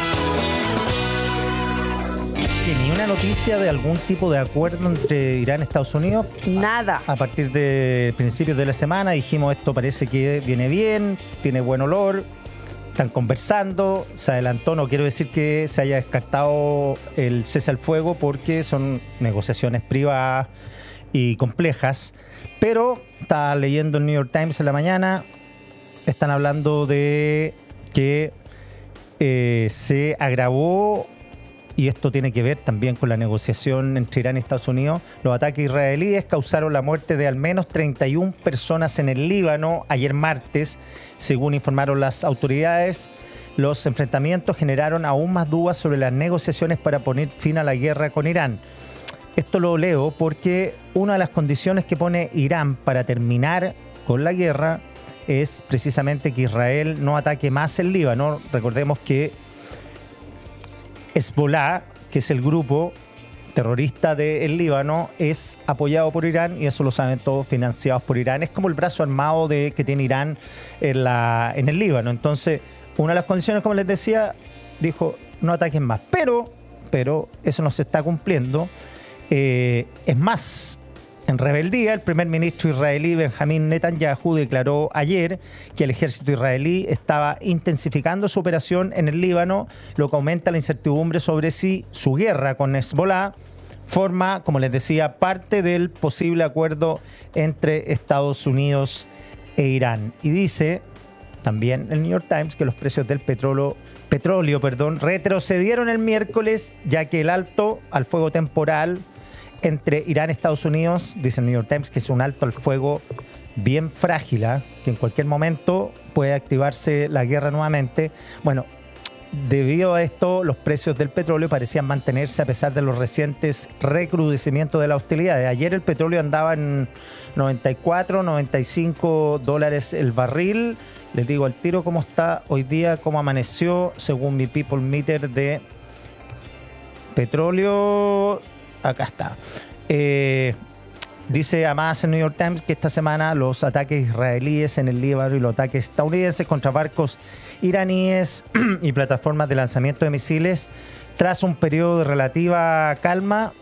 ¿Que ni una noticia de algún tipo de acuerdo entre Irán y Estados Unidos? Nada. A, a partir de principios de la semana dijimos, esto parece que viene bien, tiene buen olor. Están conversando, se adelantó, no quiero decir que se haya descartado el cese al fuego porque son negociaciones privadas y complejas, pero estaba leyendo el New York Times en la mañana, están hablando de que eh, se agravó, y esto tiene que ver también con la negociación entre Irán y Estados Unidos, los ataques israelíes causaron la muerte de al menos treinta y una personas en el Líbano ayer martes, según informaron las autoridades. Los enfrentamientos generaron aún más dudas sobre las negociaciones para poner fin a la guerra con Irán. Esto lo leo porque una de las condiciones que pone Irán para terminar con la guerra es precisamente que Israel no ataque más el Líbano. Recordemos que Hezbollah, que es el grupo terrorista del Líbano, es apoyado por Irán y eso lo saben todos, financiados por Irán. Es como el brazo armado de, que tiene Irán en, la, en el Líbano. Entonces, una de las condiciones, como les decía, dijo no ataquen más. Pero, pero eso no se está cumpliendo. Eh, es más, En rebeldía, el primer ministro israelí Benjamín Netanyahu declaró ayer que el ejército israelí estaba intensificando su operación en el Líbano, lo que aumenta la incertidumbre sobre si su guerra con Hezbollah forma, como les decía, parte del posible acuerdo entre Estados Unidos e Irán. Y dice también el New York Times que los precios del petróleo, petróleo perdón, retrocedieron el miércoles, ya que el alto al fuego temporal entre Irán y Estados Unidos, dice el New York Times, que es un alto al fuego bien frágil, ¿eh? que en cualquier momento puede activarse la guerra nuevamente. Bueno, debido a esto, los precios del petróleo parecían mantenerse a pesar de los recientes recrudecimientos de la hostilidad. Ayer el petróleo andaba en noventa y cuatro, noventa y cinco dólares el barril. Les digo al tiro cómo está hoy día, cómo amaneció, según mi People Meter de petróleo. Acá está. Eh, dice además el New York Times que esta semana los ataques israelíes en el Líbano y los ataques estadounidenses contra barcos iraníes y plataformas de lanzamiento de misiles, tras un periodo de relativa calma,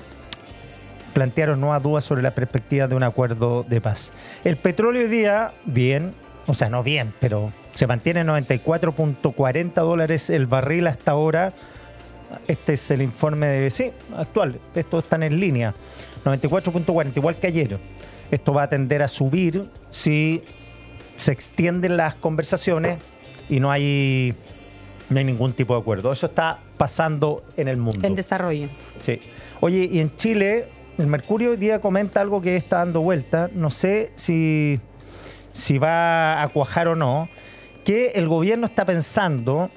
plantearon nuevas dudas sobre la perspectiva de un acuerdo de paz. El petróleo hoy día, bien, o sea, no bien, pero se mantiene en noventa y cuatro punto cuarenta dólares el barril hasta ahora. Este es el informe de, sí, actual, esto está en línea, noventa y cuatro punto cuarenta, igual que ayer. Esto va a tender a subir si se extienden las conversaciones y no hay, no hay ningún tipo de acuerdo. Eso está pasando en el mundo. En desarrollo. Sí. Oye, y en Chile, el Mercurio hoy día comenta algo que está dando vuelta, no sé si, si va a cuajar o no, que el gobierno está pensando,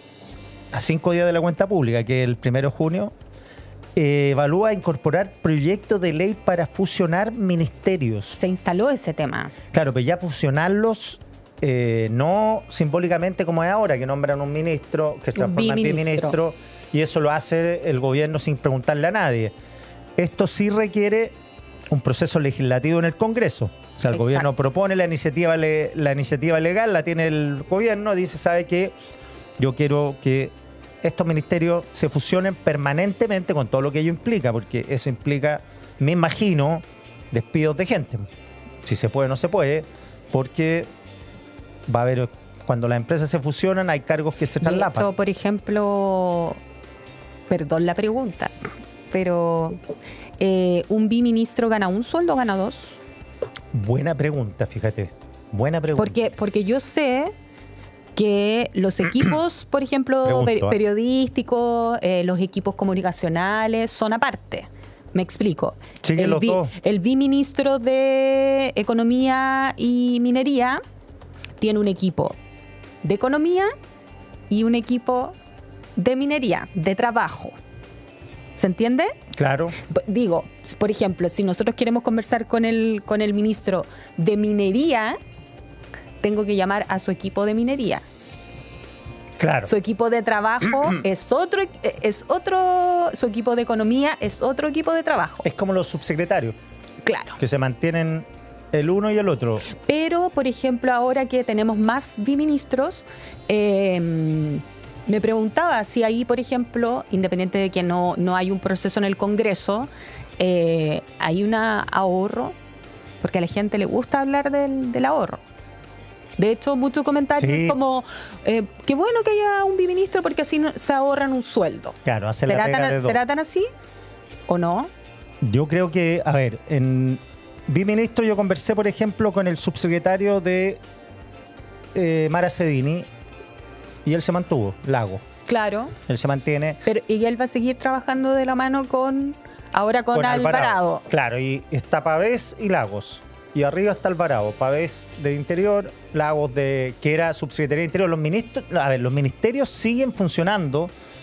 a cinco días de la cuenta pública, que es el primero de junio, eh, evalúa incorporar proyectos de ley para fusionar ministerios. Se instaló ese tema. Claro, pero ya fusionarlos, eh, no simbólicamente como es ahora, que nombran un ministro, que se transforma en biministro, y eso lo hace el gobierno sin preguntarle a nadie. Esto sí requiere un proceso legislativo en el Congreso. O sea, el Exacto. gobierno propone la iniciativa, le, la iniciativa legal, la tiene el gobierno, dice, ¿sabe qué? Yo quiero que estos ministerios se fusionen permanentemente con todo lo que ello implica, porque eso implica, me imagino, despidos de gente. Si se puede o no se puede, porque va a haber, cuando las empresas se fusionan, hay cargos que se traslapan. De hecho, por ejemplo, perdón la pregunta, pero eh, ¿un biministro gana un sueldo o gana dos? Buena pregunta, fíjate. Buena pregunta. Porque, porque yo sé que los equipos, por ejemplo, Pregunto, ¿eh? periodísticos, eh, los equipos comunicacionales, son aparte. Me explico. Sigue el, los vi, dos. el viceministro de Economía y Minería tiene un equipo de economía y un equipo de minería, de trabajo. ¿Se entiende? Claro. Digo, por ejemplo, si nosotros queremos conversar con el, con el ministro de Minería, tengo que llamar a su equipo de minería. Claro. Su equipo de trabajo es otro, es otro, su equipo de economía es otro equipo de trabajo. Es como los subsecretarios. Claro. Que se mantienen el uno y el otro. Pero, por ejemplo, ahora que tenemos más biministros, eh, me preguntaba si ahí, por ejemplo, independiente de que no, no hay un proceso en el Congreso, eh, hay un ahorro, porque a la gente le gusta hablar del, del ahorro. De hecho, muchos comentarios Sí. como, eh, qué bueno que haya un biministro porque así no, se ahorran un sueldo. Claro, hace la ¿Será pega tan, de dos. ¿Será tan así o no? Yo creo que, a ver, en biministro yo conversé, por ejemplo, con el subsecretario de eh, Mara Cedini y él se mantuvo, Lago. Claro. Él se mantiene. Pero y él va a seguir trabajando de la mano con, ahora con, con Alvarado. Claro, y está Pavés y Lagos. Y arriba está Alvarado, Pavés de Interior, Lagos de que era subsecretaría de Interior. Los ministros, a ver, los ministerios siguen funcionando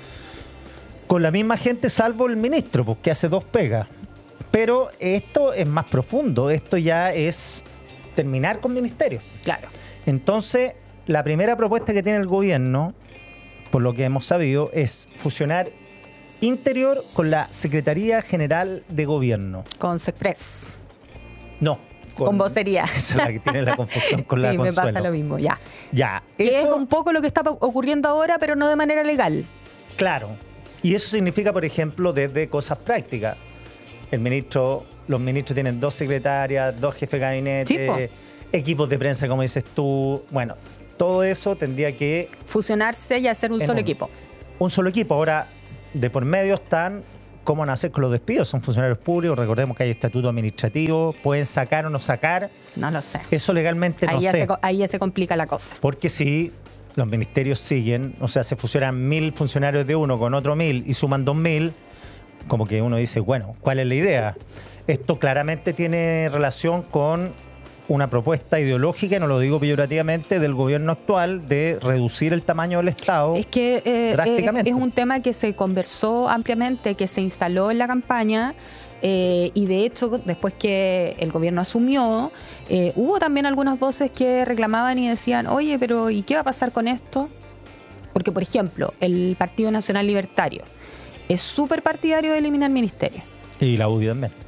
con la misma gente, salvo el ministro, pues, que hace dos pegas. Pero esto es más profundo, esto ya es terminar con ministerios. Claro. Entonces, la primera propuesta que tiene el gobierno, por lo que hemos sabido, es fusionar Interior con la Secretaría General de Gobierno. Con Sexpress. No. Con, con vocería. Esa es la que tiene la confusión con sí, la me Consuelo. pasa lo mismo, ya. Ya. Que eso, es un poco lo que está ocurriendo ahora, pero no de manera legal. Claro. Y eso significa, por ejemplo, desde cosas prácticas. el ministro, los ministros tienen dos secretarias, dos jefes de gabinete, equipos de prensa, como dices tú. Bueno, todo eso tendría que fusionarse y hacer un solo un, equipo. Un solo equipo. Ahora, de por medio están cómo van a hacer con los despidos. Son funcionarios públicos, recordemos que hay estatuto administrativo, pueden sacar o no sacar. No lo sé. Eso legalmente no ahí ya sé. Se, ahí ya se complica la cosa. Porque si los ministerios siguen, o sea, se fusionan mil funcionarios de uno con otro mil y suman dos mil, como que uno dice, bueno, ¿cuál es la idea? Esto claramente tiene relación con una propuesta ideológica, y no lo digo peyorativamente, del gobierno actual de reducir el tamaño del Estado. Es que eh, drásticamente. Es un tema que se conversó ampliamente, que se instaló en la campaña, eh, y de hecho, después que el gobierno asumió, eh, hubo también algunas voces que reclamaban y decían, oye, pero ¿y qué va a pasar con esto? Porque, por ejemplo, el Partido Nacional Libertario es súper partidario de eliminar ministerios. Y la U D I también.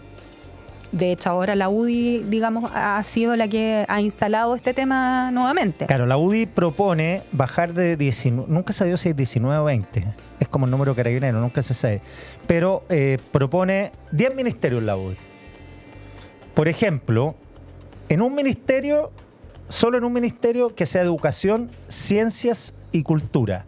De hecho, ahora la U D I, digamos, ha sido la que ha instalado este tema nuevamente. Claro, la U D I propone bajar de diecinueve, nunca se sabido si es diecinueve o veinte, es como el número carabinero, nunca se sabe, pero eh, propone diez ministerios la U D I. Por ejemplo, en un ministerio, solo en un ministerio que sea educación, ciencias y cultura.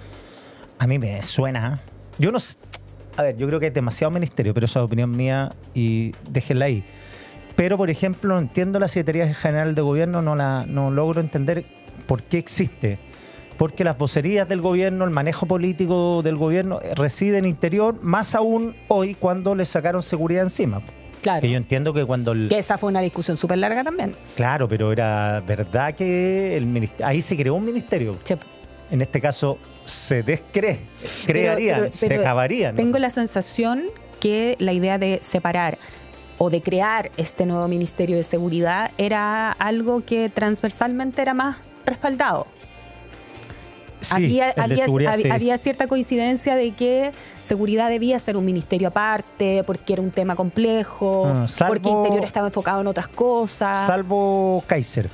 A mí me suena, yo no sé. A ver, yo creo que es demasiado ministerio, pero esa es opinión mía y déjenla ahí. Pero, por ejemplo, no entiendo la Secretaría General de Gobierno, no la no logro entender por qué existe. Porque las vocerías del gobierno, el manejo político del gobierno reside en interior, más aún hoy cuando le sacaron seguridad encima. Claro. Que yo entiendo que cuando... El... Que esa fue una discusión súper larga también. Claro, pero era verdad que el ministerio... ahí se creó un ministerio. Sí. En este caso se descree, crearían, pero, pero, pero se acabarían. Tengo la sensación que la idea de separar o de crear este nuevo Ministerio de Seguridad era algo que transversalmente era más respaldado. Sí, había, el de había, seguridad, había, sí. había cierta coincidencia de que seguridad debía ser un ministerio aparte, porque era un tema complejo, no, salvo, porque Interior estaba enfocado en otras cosas. Salvo Kaiser.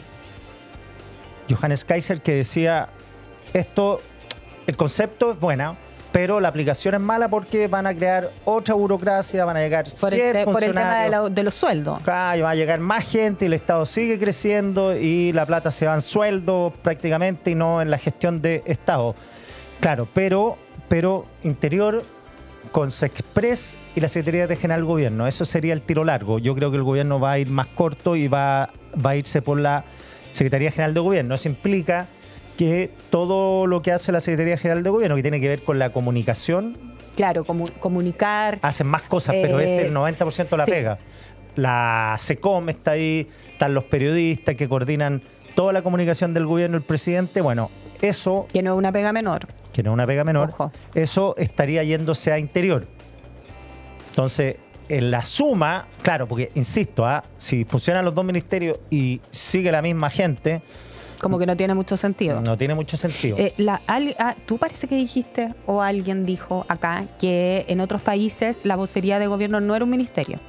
Johannes Kaiser, que decía... Esto, el concepto es bueno, pero la aplicación es mala porque van a crear otra burocracia, van a llegar por cien el, funcionarios. Por el tema de, la, de los sueldos. Claro, va a llegar más gente y el Estado sigue creciendo y la plata se va en sueldo prácticamente y no en la gestión de Estado. Claro, pero, pero Interior con Sexpress y la Secretaría de General del Gobierno, eso sería el tiro largo. Yo creo que el gobierno va a ir más corto y va, va a irse por la Secretaría General de Gobierno. Eso implica que todo lo que hace la Secretaría General de Gobierno, que tiene que ver con la comunicación... Claro, comu- comunicar... Hacen más cosas, eh, pero es el noventa por ciento de la sí. pega. La SECOM está ahí, están los periodistas que coordinan toda la comunicación del gobierno, el presidente. Bueno, eso... Que no es una pega menor. Que no es una pega menor. Ojo. Eso estaría yéndose a Interior. Entonces, en la suma, claro, porque, insisto, ¿ah? si funcionan los dos ministerios y sigue la misma gente... Como que no tiene mucho sentido. No tiene mucho sentido. Eh, la, al, ah, Tú parece que dijiste, o alguien dijo acá, que en otros países la vocería de gobierno no era un ministerio.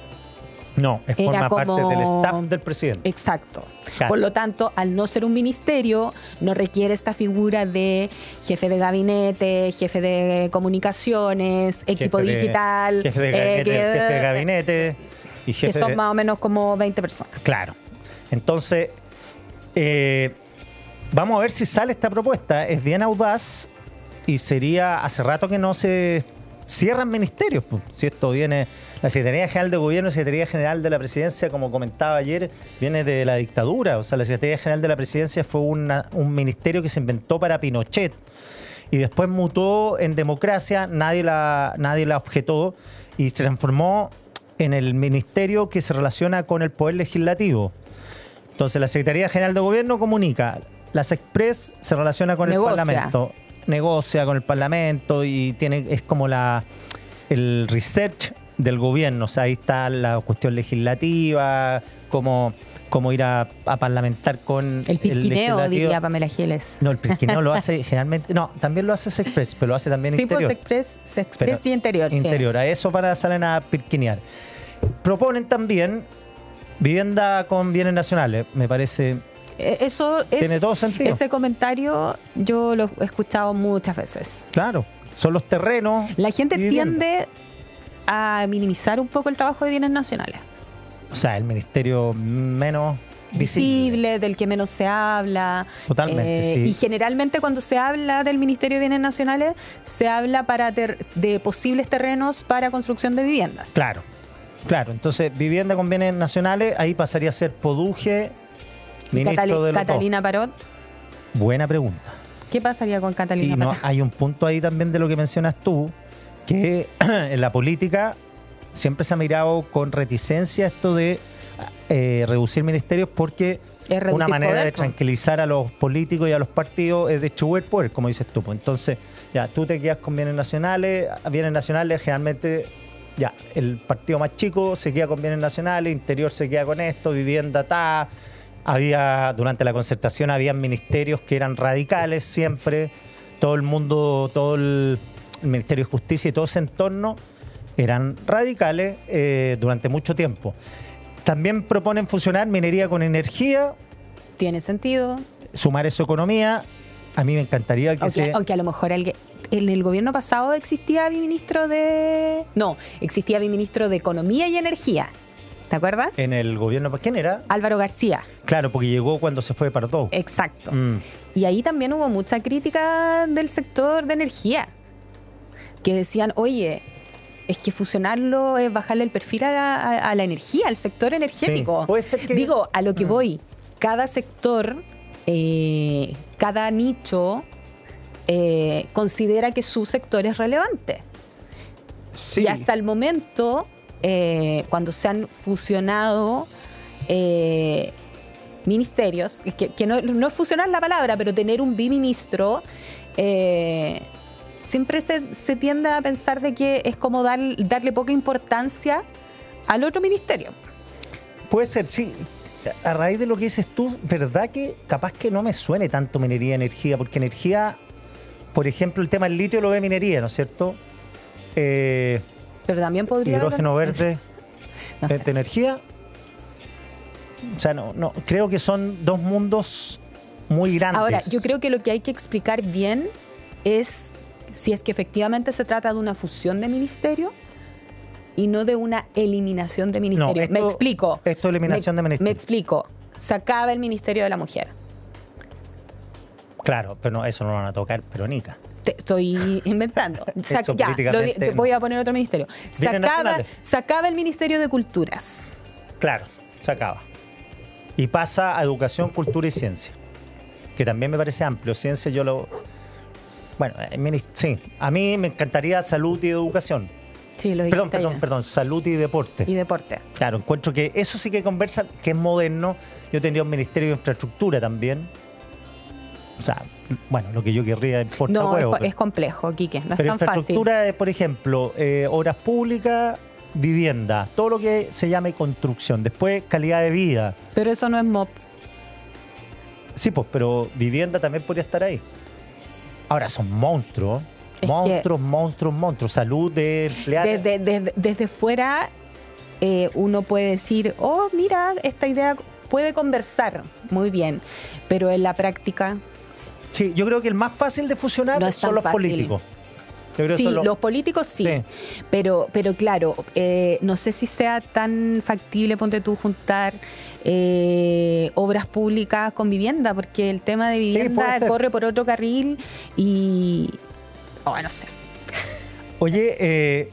No, es Era forma como... parte del staff del presidente. Exacto. Claro. Por lo tanto, al no ser un ministerio, no requiere esta figura de jefe de gabinete, jefe de comunicaciones, equipo jefe de, digital. Jefe de gabinete, eh, que, jefe de gabinete y jefe que son de... más o menos como veinte personas. Claro. Entonces... Eh, vamos a ver si sale esta propuesta. Es bien audaz y sería... Hace rato que no se cierran ministerios. Pues. Si esto viene... La Secretaría General de Gobierno y Secretaría General de la Presidencia, como comentaba ayer, viene de la dictadura. O sea, la Secretaría General de la Presidencia fue una, un ministerio que se inventó para Pinochet y después mutó en democracia. Nadie la, nadie la objetó y se transformó en el ministerio que se relaciona con el Poder Legislativo. Entonces, la Secretaría General de Gobierno comunica, la Sexpress se relaciona con negocia. el Parlamento, negocia con el Parlamento y tiene es como la el research del gobierno. O sea, ahí está la cuestión legislativa, cómo, cómo ir a, a parlamentar con el pisquineo, el diría Pamela Giles. No, el pisquineo lo hace generalmente, no, también lo hace Sexpress, pero lo hace también sí, Interior. Sí, pues Sexpress, Sexpress y Interior. Interior, sí. A eso para salen a pisquinear. Proponen también vivienda con bienes nacionales, me parece. Eso es, tiene todo sentido. Ese comentario yo lo he escuchado muchas veces. Claro, son los terrenos. La gente tiende a minimizar un poco el trabajo de bienes nacionales. O sea, el ministerio menos visible, visible del que menos se habla. Totalmente, eh, sí. Y generalmente cuando se habla del Ministerio de Bienes Nacionales, se habla para ter- de posibles terrenos para construcción de viviendas. Claro, claro. Entonces, vivienda con bienes nacionales, ahí pasaría a ser Poduje, ministro Catali- de los Catalina dos. Parot. Buena pregunta. ¿Qué pasaría con Catalina Y no, Parot? hay un punto ahí también de lo que mencionas tú, que en la política siempre se ha mirado con reticencia esto de eh, reducir ministerios, porque Es reducir una manera poder, de po. tranquilizar a los políticos y a los partidos es distribuir poder, como dices tú. Pues entonces, ya, tú te quedas con bienes nacionales, bienes nacionales generalmente, ya, el partido más chico se queda con bienes nacionales, interior se queda con esto, vivienda, ta. Había, durante la concertación, había ministerios que eran radicales siempre, todo el mundo, todo el, el Ministerio de Justicia y todo ese entorno eran radicales eh, durante mucho tiempo. También proponen fusionar minería con energía. Tiene sentido. Sumar eso a economía. A mí me encantaría que Aunque, se... aunque a lo mejor alguien, en el gobierno pasado existía biministro de... No, existía biministro de Economía y Energía. ¿Te acuerdas? En el gobierno... ¿Quién era? Álvaro García. Claro, porque llegó cuando se fue para todo. Exacto. Mm. Y ahí también hubo mucha crítica del sector de energía. Que decían, oye, es que fusionarlo es bajarle el perfil a la, a- a la energía, al sector energético. Sí, puede ser que- Digo, a lo que Mm. voy, cada sector, eh, cada nicho eh, considera que su sector es relevante. Sí. Y hasta el momento, eh, cuando se han fusionado eh, ministerios, que, que no, no es fusionar la palabra, pero tener un biministro, eh, siempre se, se tiende a pensar de que es como dar, darle poca importancia al otro ministerio. Puede ser, sí. A raíz de lo que dices tú, ¿verdad que capaz que no me suene tanto minería, energía? Porque energía, por ejemplo, el tema del litio lo ve minería, ¿no es cierto? Eh, Pero también podría... hidrógeno verde, No de, sé. de energía. O sea, no, no, creo que son dos mundos muy grandes. Ahora, yo creo que lo que hay que explicar bien es si es que efectivamente se trata de una fusión de ministerio y no de una eliminación de ministerio. No, esto- me explico. esto es eliminación me, de ministerio. Me explico. Se acaba el Ministerio de la Mujer. Claro, pero no, eso no lo van a tocar, pero nica. Te estoy inventando. Sa- Eso ya, lo di- políticamente te no. voy a poner otro ministerio. Se Bienes acaba, nacionales. se acaba el Ministerio de Culturas. Claro, se acaba. Y pasa a educación, cultura y ciencia, que también me parece amplio. Ciencia yo lo... Bueno, eh, minis- sí, a mí me encantaría salud y educación. Sí, lo Perdón, dijiste perdón, ya. perdón, salud y deporte. Y deporte. Claro, encuentro que eso sí que conversa, que es moderno. Yo tendría un ministerio de infraestructura también. O sea, bueno, lo que yo querría importa No, huevo. es, pero- es complejo, Quique. No es pero tan fácil. infraestructura, es, por ejemplo, eh, obras públicas, vivienda, todo lo que se llame construcción. Después, calidad de vida. Pero eso no es M O P. Sí, pues, pero vivienda también podría estar ahí. Ahora son monstruos. Es monstruos, monstruos, monstruos. Salud de empleados. Desde, desde, desde fuera eh, uno puede decir, oh, mira, esta idea puede conversar muy bien, pero en la práctica Sí, yo creo que el más fácil de fusionar No es son tan los fácil. políticos. Yo creo que sí, son los políticos sí, Sí. Pero, pero claro, eh, no sé si sea tan factible, ponte tú, juntar eh, obras públicas con vivienda, porque el tema de puede vivienda ser. corre por otro carril y... Oh, no sé. Oye, eh,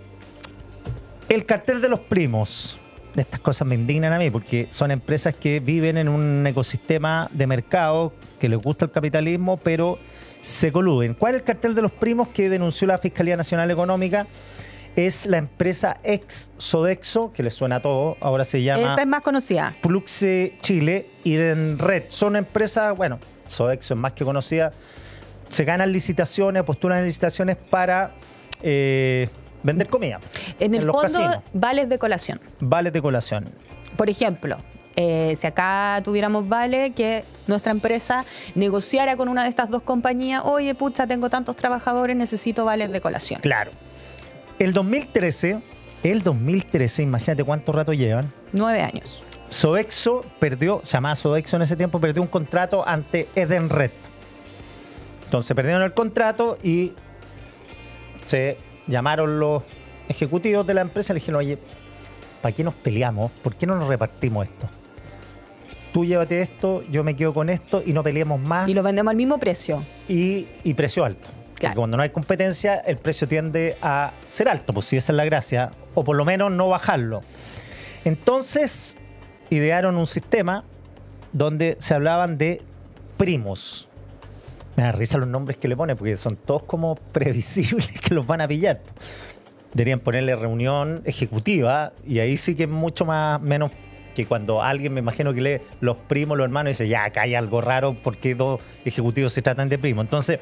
el cartel de los primos. Estas cosas me indignan a mí porque son empresas que viven en un ecosistema de mercado que les gusta el capitalismo, pero se coluden. ¿Cuál es el cartel de los primos que denunció la Fiscalía Nacional Económica? Es la empresa ex Sodexo, que les suena a todo, ahora se llama Esta es más conocida. Pluxe Chile y Denred. Son empresas, bueno, Sodexo es más que conocida, se ganan licitaciones, postulan en licitaciones para eh, vender comida. En el los fondo, casinos. vales de colación. Vales de colación. Por ejemplo, eh, si acá tuviéramos vale, que nuestra empresa negociara con una de estas dos compañías, oye, pucha, tengo tantos trabajadores, necesito vales de colación. Claro. El dos mil trece, el dos mil trece, imagínate cuánto rato llevan, Nueve años. Sodexo perdió, se llamaba Sodexo en ese tiempo, perdió un contrato ante Edenred. Entonces perdieron el contrato y se llamaron los ejecutivos de la empresa le dijeron, oye, ¿para qué nos peleamos? ¿Por qué no nos repartimos esto? Tú llévate esto, yo me quedo con esto y no peleemos más. Y lo vendemos al mismo precio. Y, y precio alto. Claro. Porque cuando no hay competencia, el precio tiende a ser alto, pues si esa es la gracia, o por lo menos no bajarlo. Entonces, idearon un sistema donde se hablaban de primos. Me da risa los nombres que le ponen, porque son todos como previsibles que los van a pillar. Deberían ponerle reunión ejecutiva, y ahí sí que es mucho más menos que cuando alguien, me imagino que lee los primos, los hermanos, y dice, ya, acá hay algo raro, porque dos ejecutivos se tratan de primos. Entonces,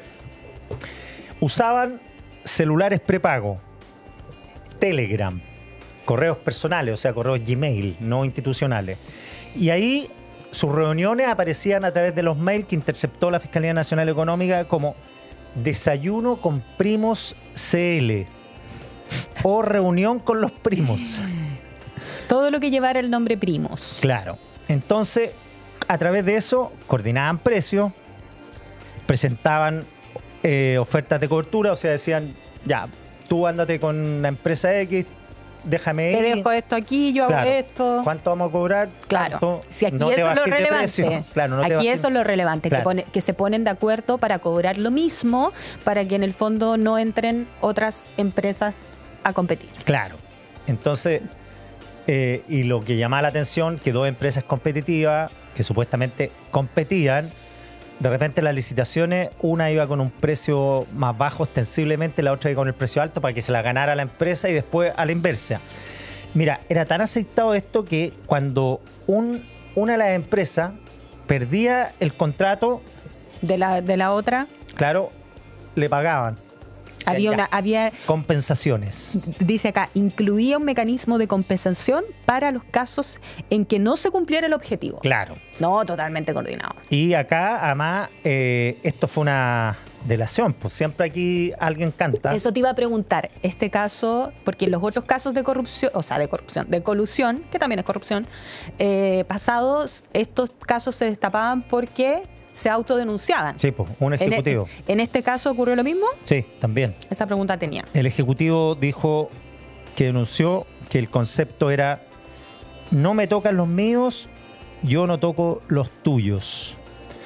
usaban celulares prepago, Telegram, correos personales, o sea, correos Gmail, no institucionales. Y ahí sus reuniones aparecían a través de los mails que interceptó la Fiscalía Nacional Económica como desayuno con primos C L o reunión con los primos. Todo lo que llevara el nombre primos. Claro. Entonces, a través de eso, coordinaban precios, presentaban eh, ofertas de cobertura, o sea, decían, ya, tú ándate con la empresa X, déjame ir. Te dejo esto aquí, yo Claro. hago esto. ¿Cuánto vamos a cobrar? Claro. ¿Cuánto? Si aquí No te eso es lo bajes de relevante. precio. Claro, no te aquí bajes- eso es lo relevante, Claro. que, pone- que se ponen de acuerdo para cobrar lo mismo, para que en el fondo no entren otras empresas a competir. Claro. Entonces, eh, y lo que llamaba la atención, que dos empresas competitivas, que supuestamente competían, de repente las licitaciones, una iba con un precio más bajo ostensiblemente, la otra iba con el precio alto para que se la ganara la empresa y después a la inversa. Mira, era tan aceitado esto que cuando un, una de las empresas perdía el contrato, De la, de la otra, claro, le pagaban. había Ya. una, había, Compensaciones. dice acá, incluía un mecanismo de compensación para los casos en que no se cumpliera el objetivo. Claro. No, totalmente coordinado. Y acá, además, eh, esto fue una delación, pues siempre aquí alguien canta. Eso te iba a preguntar, este caso, porque en los otros casos de corrupción, o sea, de corrupción, de colusión, que también es corrupción, eh, pasados, estos casos se destapaban porque se autodenunciaban. Sí, pues, un En, ejecutivo. en este caso ocurrió lo mismo. Sí, también. Esa pregunta tenía. El ejecutivo dijo que denunció que el concepto era no me tocan los míos, yo no toco los tuyos.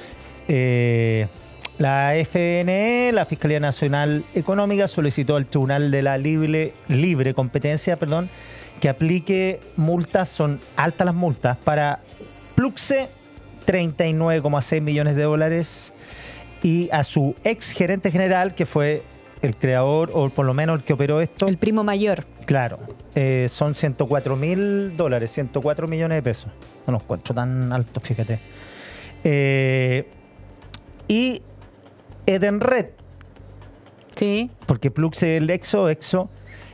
Eh, la F N E, la Fiscalía Nacional Económica, solicitó al Tribunal de la Libre, Libre Competencia, perdón, que aplique multas, son altas las multas, para Pluxe, treinta y nueve coma seis millones de dólares, y a su ex gerente general, que fue el creador, o por lo menos el que operó esto. El primo mayor. Claro, eh, son ciento cuatro mil dólares, ciento cuatro millones de pesos. No los encuentro tan altos, fíjate. Eh, y Edenred, Sí. porque Plux es el Exo, Exo,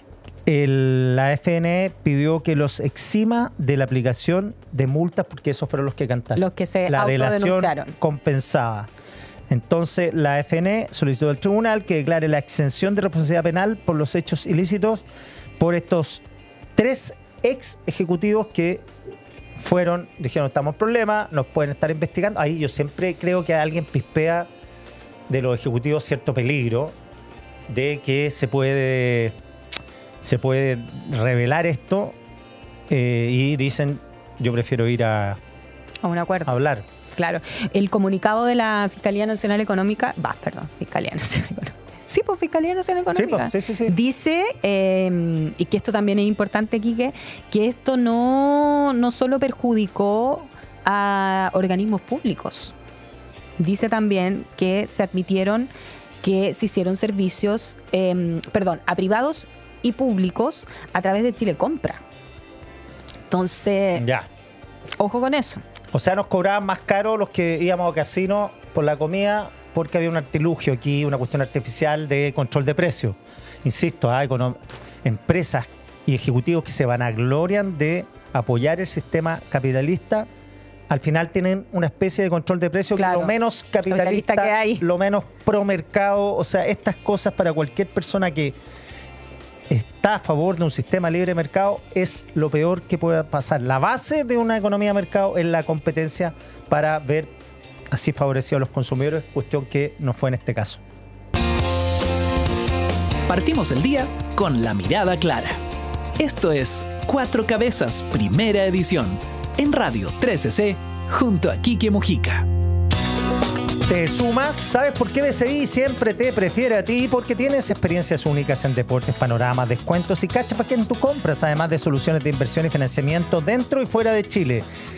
el- la F N E pidió que los exima de la aplicación de multas, porque esos fueron los que cantaron. Los que se La delación autodenunciaron. compensada. Entonces, la F N E solicitó al tribunal que declare la exención de responsabilidad penal por los hechos ilícitos por estos tres ex ejecutivos que fueron, dijeron, estamos en problema, nos pueden estar investigando. Ahí yo siempre creo que alguien pispea de los ejecutivos cierto peligro de que se puede se puede revelar esto, eh, y dicen, yo prefiero ir a, A un acuerdo. a hablar. Claro. El comunicado de la Fiscalía Nacional Económica, va, perdón, Fiscalía Nacional Económica. Sí, pues Fiscalía Nacional Sí, Económica. pues, sí, sí, sí. Dice, eh, y que esto también es importante, Quique, que esto no, no solo perjudicó a organismos públicos. Dice también que se admitieron que se hicieron servicios, eh, perdón, a privados y públicos a través de Chile Compra. Entonces, Ya. ojo con eso. O sea, nos cobraban más caro los que íbamos a casino por la comida, porque había un artilugio aquí, una cuestión artificial de control de precios. Insisto, hay empresas y ejecutivos que se vanaglorian de apoyar el sistema capitalista, al final tienen una especie de control de precios, Claro. que lo menos capitalista, Capitalista que hay. lo menos pro mercado. O sea, estas cosas para cualquier persona que está a favor de un sistema libre de mercado es lo peor que pueda pasar. La base de una economía de mercado es la competencia para ver así favorecidos a los consumidores, cuestión que no fue en este caso. Partimos el día con la mirada clara. Esto es Cuatro Cabezas, primera edición, en Radio trece C, junto a Quique Mujica. ¿Te sumas? ¿Sabes por qué B C I siempre te prefiere a ti? Porque tienes experiencias únicas en deportes, panoramas, descuentos y cachas para que en tu compras, además de soluciones de inversión y financiamiento dentro y fuera de Chile.